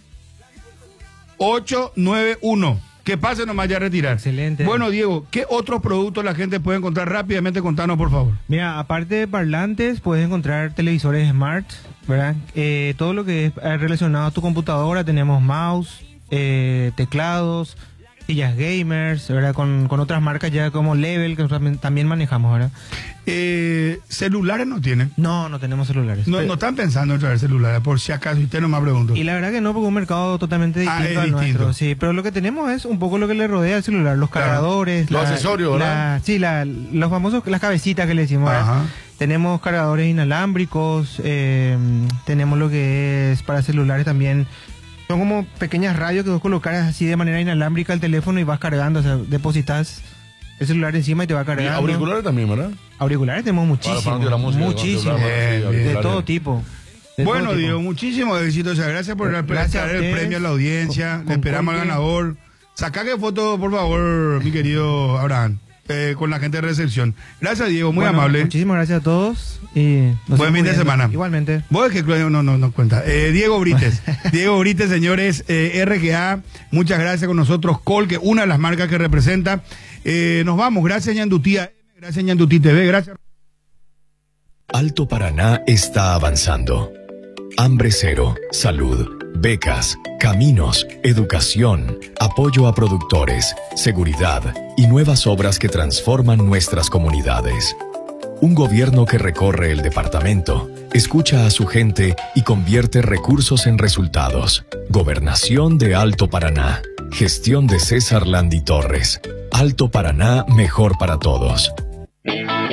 Speaker 1: ocho nueve uno. Que pase nomás ya a retirar.
Speaker 13: Excelente.
Speaker 1: Bueno, Diego, ¿qué otros productos la gente puede encontrar rápidamente? Contanos, por favor.
Speaker 13: Mira, aparte de parlantes, puedes encontrar televisores smart, ¿verdad? Eh, todo lo que es eh, relacionado a tu computadora, tenemos mouse, eh, teclados, sillas gamers, ¿verdad? Con, con otras marcas ya como Level, que nosotros también manejamos, ¿verdad?
Speaker 1: Eh, ¿Celulares no tienen?
Speaker 13: No, no tenemos celulares.
Speaker 1: No,
Speaker 13: Pero-
Speaker 1: no están pensando en traer celulares, por si acaso, y usted no me preguntó.
Speaker 13: Y la verdad que no, porque es un mercado totalmente
Speaker 1: Ah,
Speaker 13: distinto
Speaker 1: es
Speaker 13: al
Speaker 1: distinto.
Speaker 13: nuestro. Sí, pero lo que tenemos es un poco lo que le rodea al celular, los
Speaker 1: Claro.
Speaker 13: cargadores,
Speaker 5: Los
Speaker 13: la-
Speaker 5: accesorios, ¿verdad?
Speaker 13: la- sí, la- los famosos, las cabecitas que le decimos. ¿verdad?
Speaker 1: Ajá.
Speaker 13: Tenemos cargadores inalámbricos, eh, tenemos lo que es para celulares también. Son como pequeñas radios que vos colocas así de manera inalámbrica al teléfono y vas cargando, o sea, depositas el celular encima y te va
Speaker 5: Y
Speaker 13: cargando.
Speaker 5: auriculares también, ¿verdad?
Speaker 13: Auriculares tenemos
Speaker 5: Para
Speaker 13: muchísimos,
Speaker 5: fanáticos de la música,
Speaker 13: muchísimos,
Speaker 5: cuando hablamos, sí,
Speaker 1: Bien,
Speaker 13: de
Speaker 5: auriculares.
Speaker 13: todo tipo. de todo
Speaker 1: Bueno,
Speaker 13: tipo.
Speaker 1: Diego, muchísimos éxitos. O sea, gracias por
Speaker 13: Gracias
Speaker 1: traer
Speaker 13: a
Speaker 1: el
Speaker 13: ustedes.
Speaker 1: premio a la audiencia.
Speaker 13: Con-
Speaker 1: Le
Speaker 13: con
Speaker 1: esperamos al
Speaker 13: Colque.
Speaker 1: ganador. Saca foto, por favor, mi querido Abraham, eh, con la gente de recepción. Gracias, Diego, muy
Speaker 13: Bueno,
Speaker 1: amable.
Speaker 13: Muchísimas gracias a todos y nos
Speaker 1: Buen fin
Speaker 13: seguimos
Speaker 1: de
Speaker 13: viendo.
Speaker 1: semana.
Speaker 13: Igualmente.
Speaker 1: Vos es que no, no, no, no cuenta. Eh, Diego Brites. Diego Brites, señores, eh, R G A, muchas gracias con nosotros. Colque, una de las marcas que representa. Eh, nos vamos. Gracias, Ñandutía. Gracias, Ñandutí T V. Gracias.
Speaker 15: Alto Paraná está avanzando. Hambre cero, salud, becas, caminos, educación, apoyo a productores, seguridad y nuevas obras que transforman nuestras comunidades. Un gobierno que recorre el departamento, escucha a su gente y convierte recursos en resultados. Gobernación de Alto Paraná. Gestión de César Landi Torres. Alto Paraná, mejor para todos.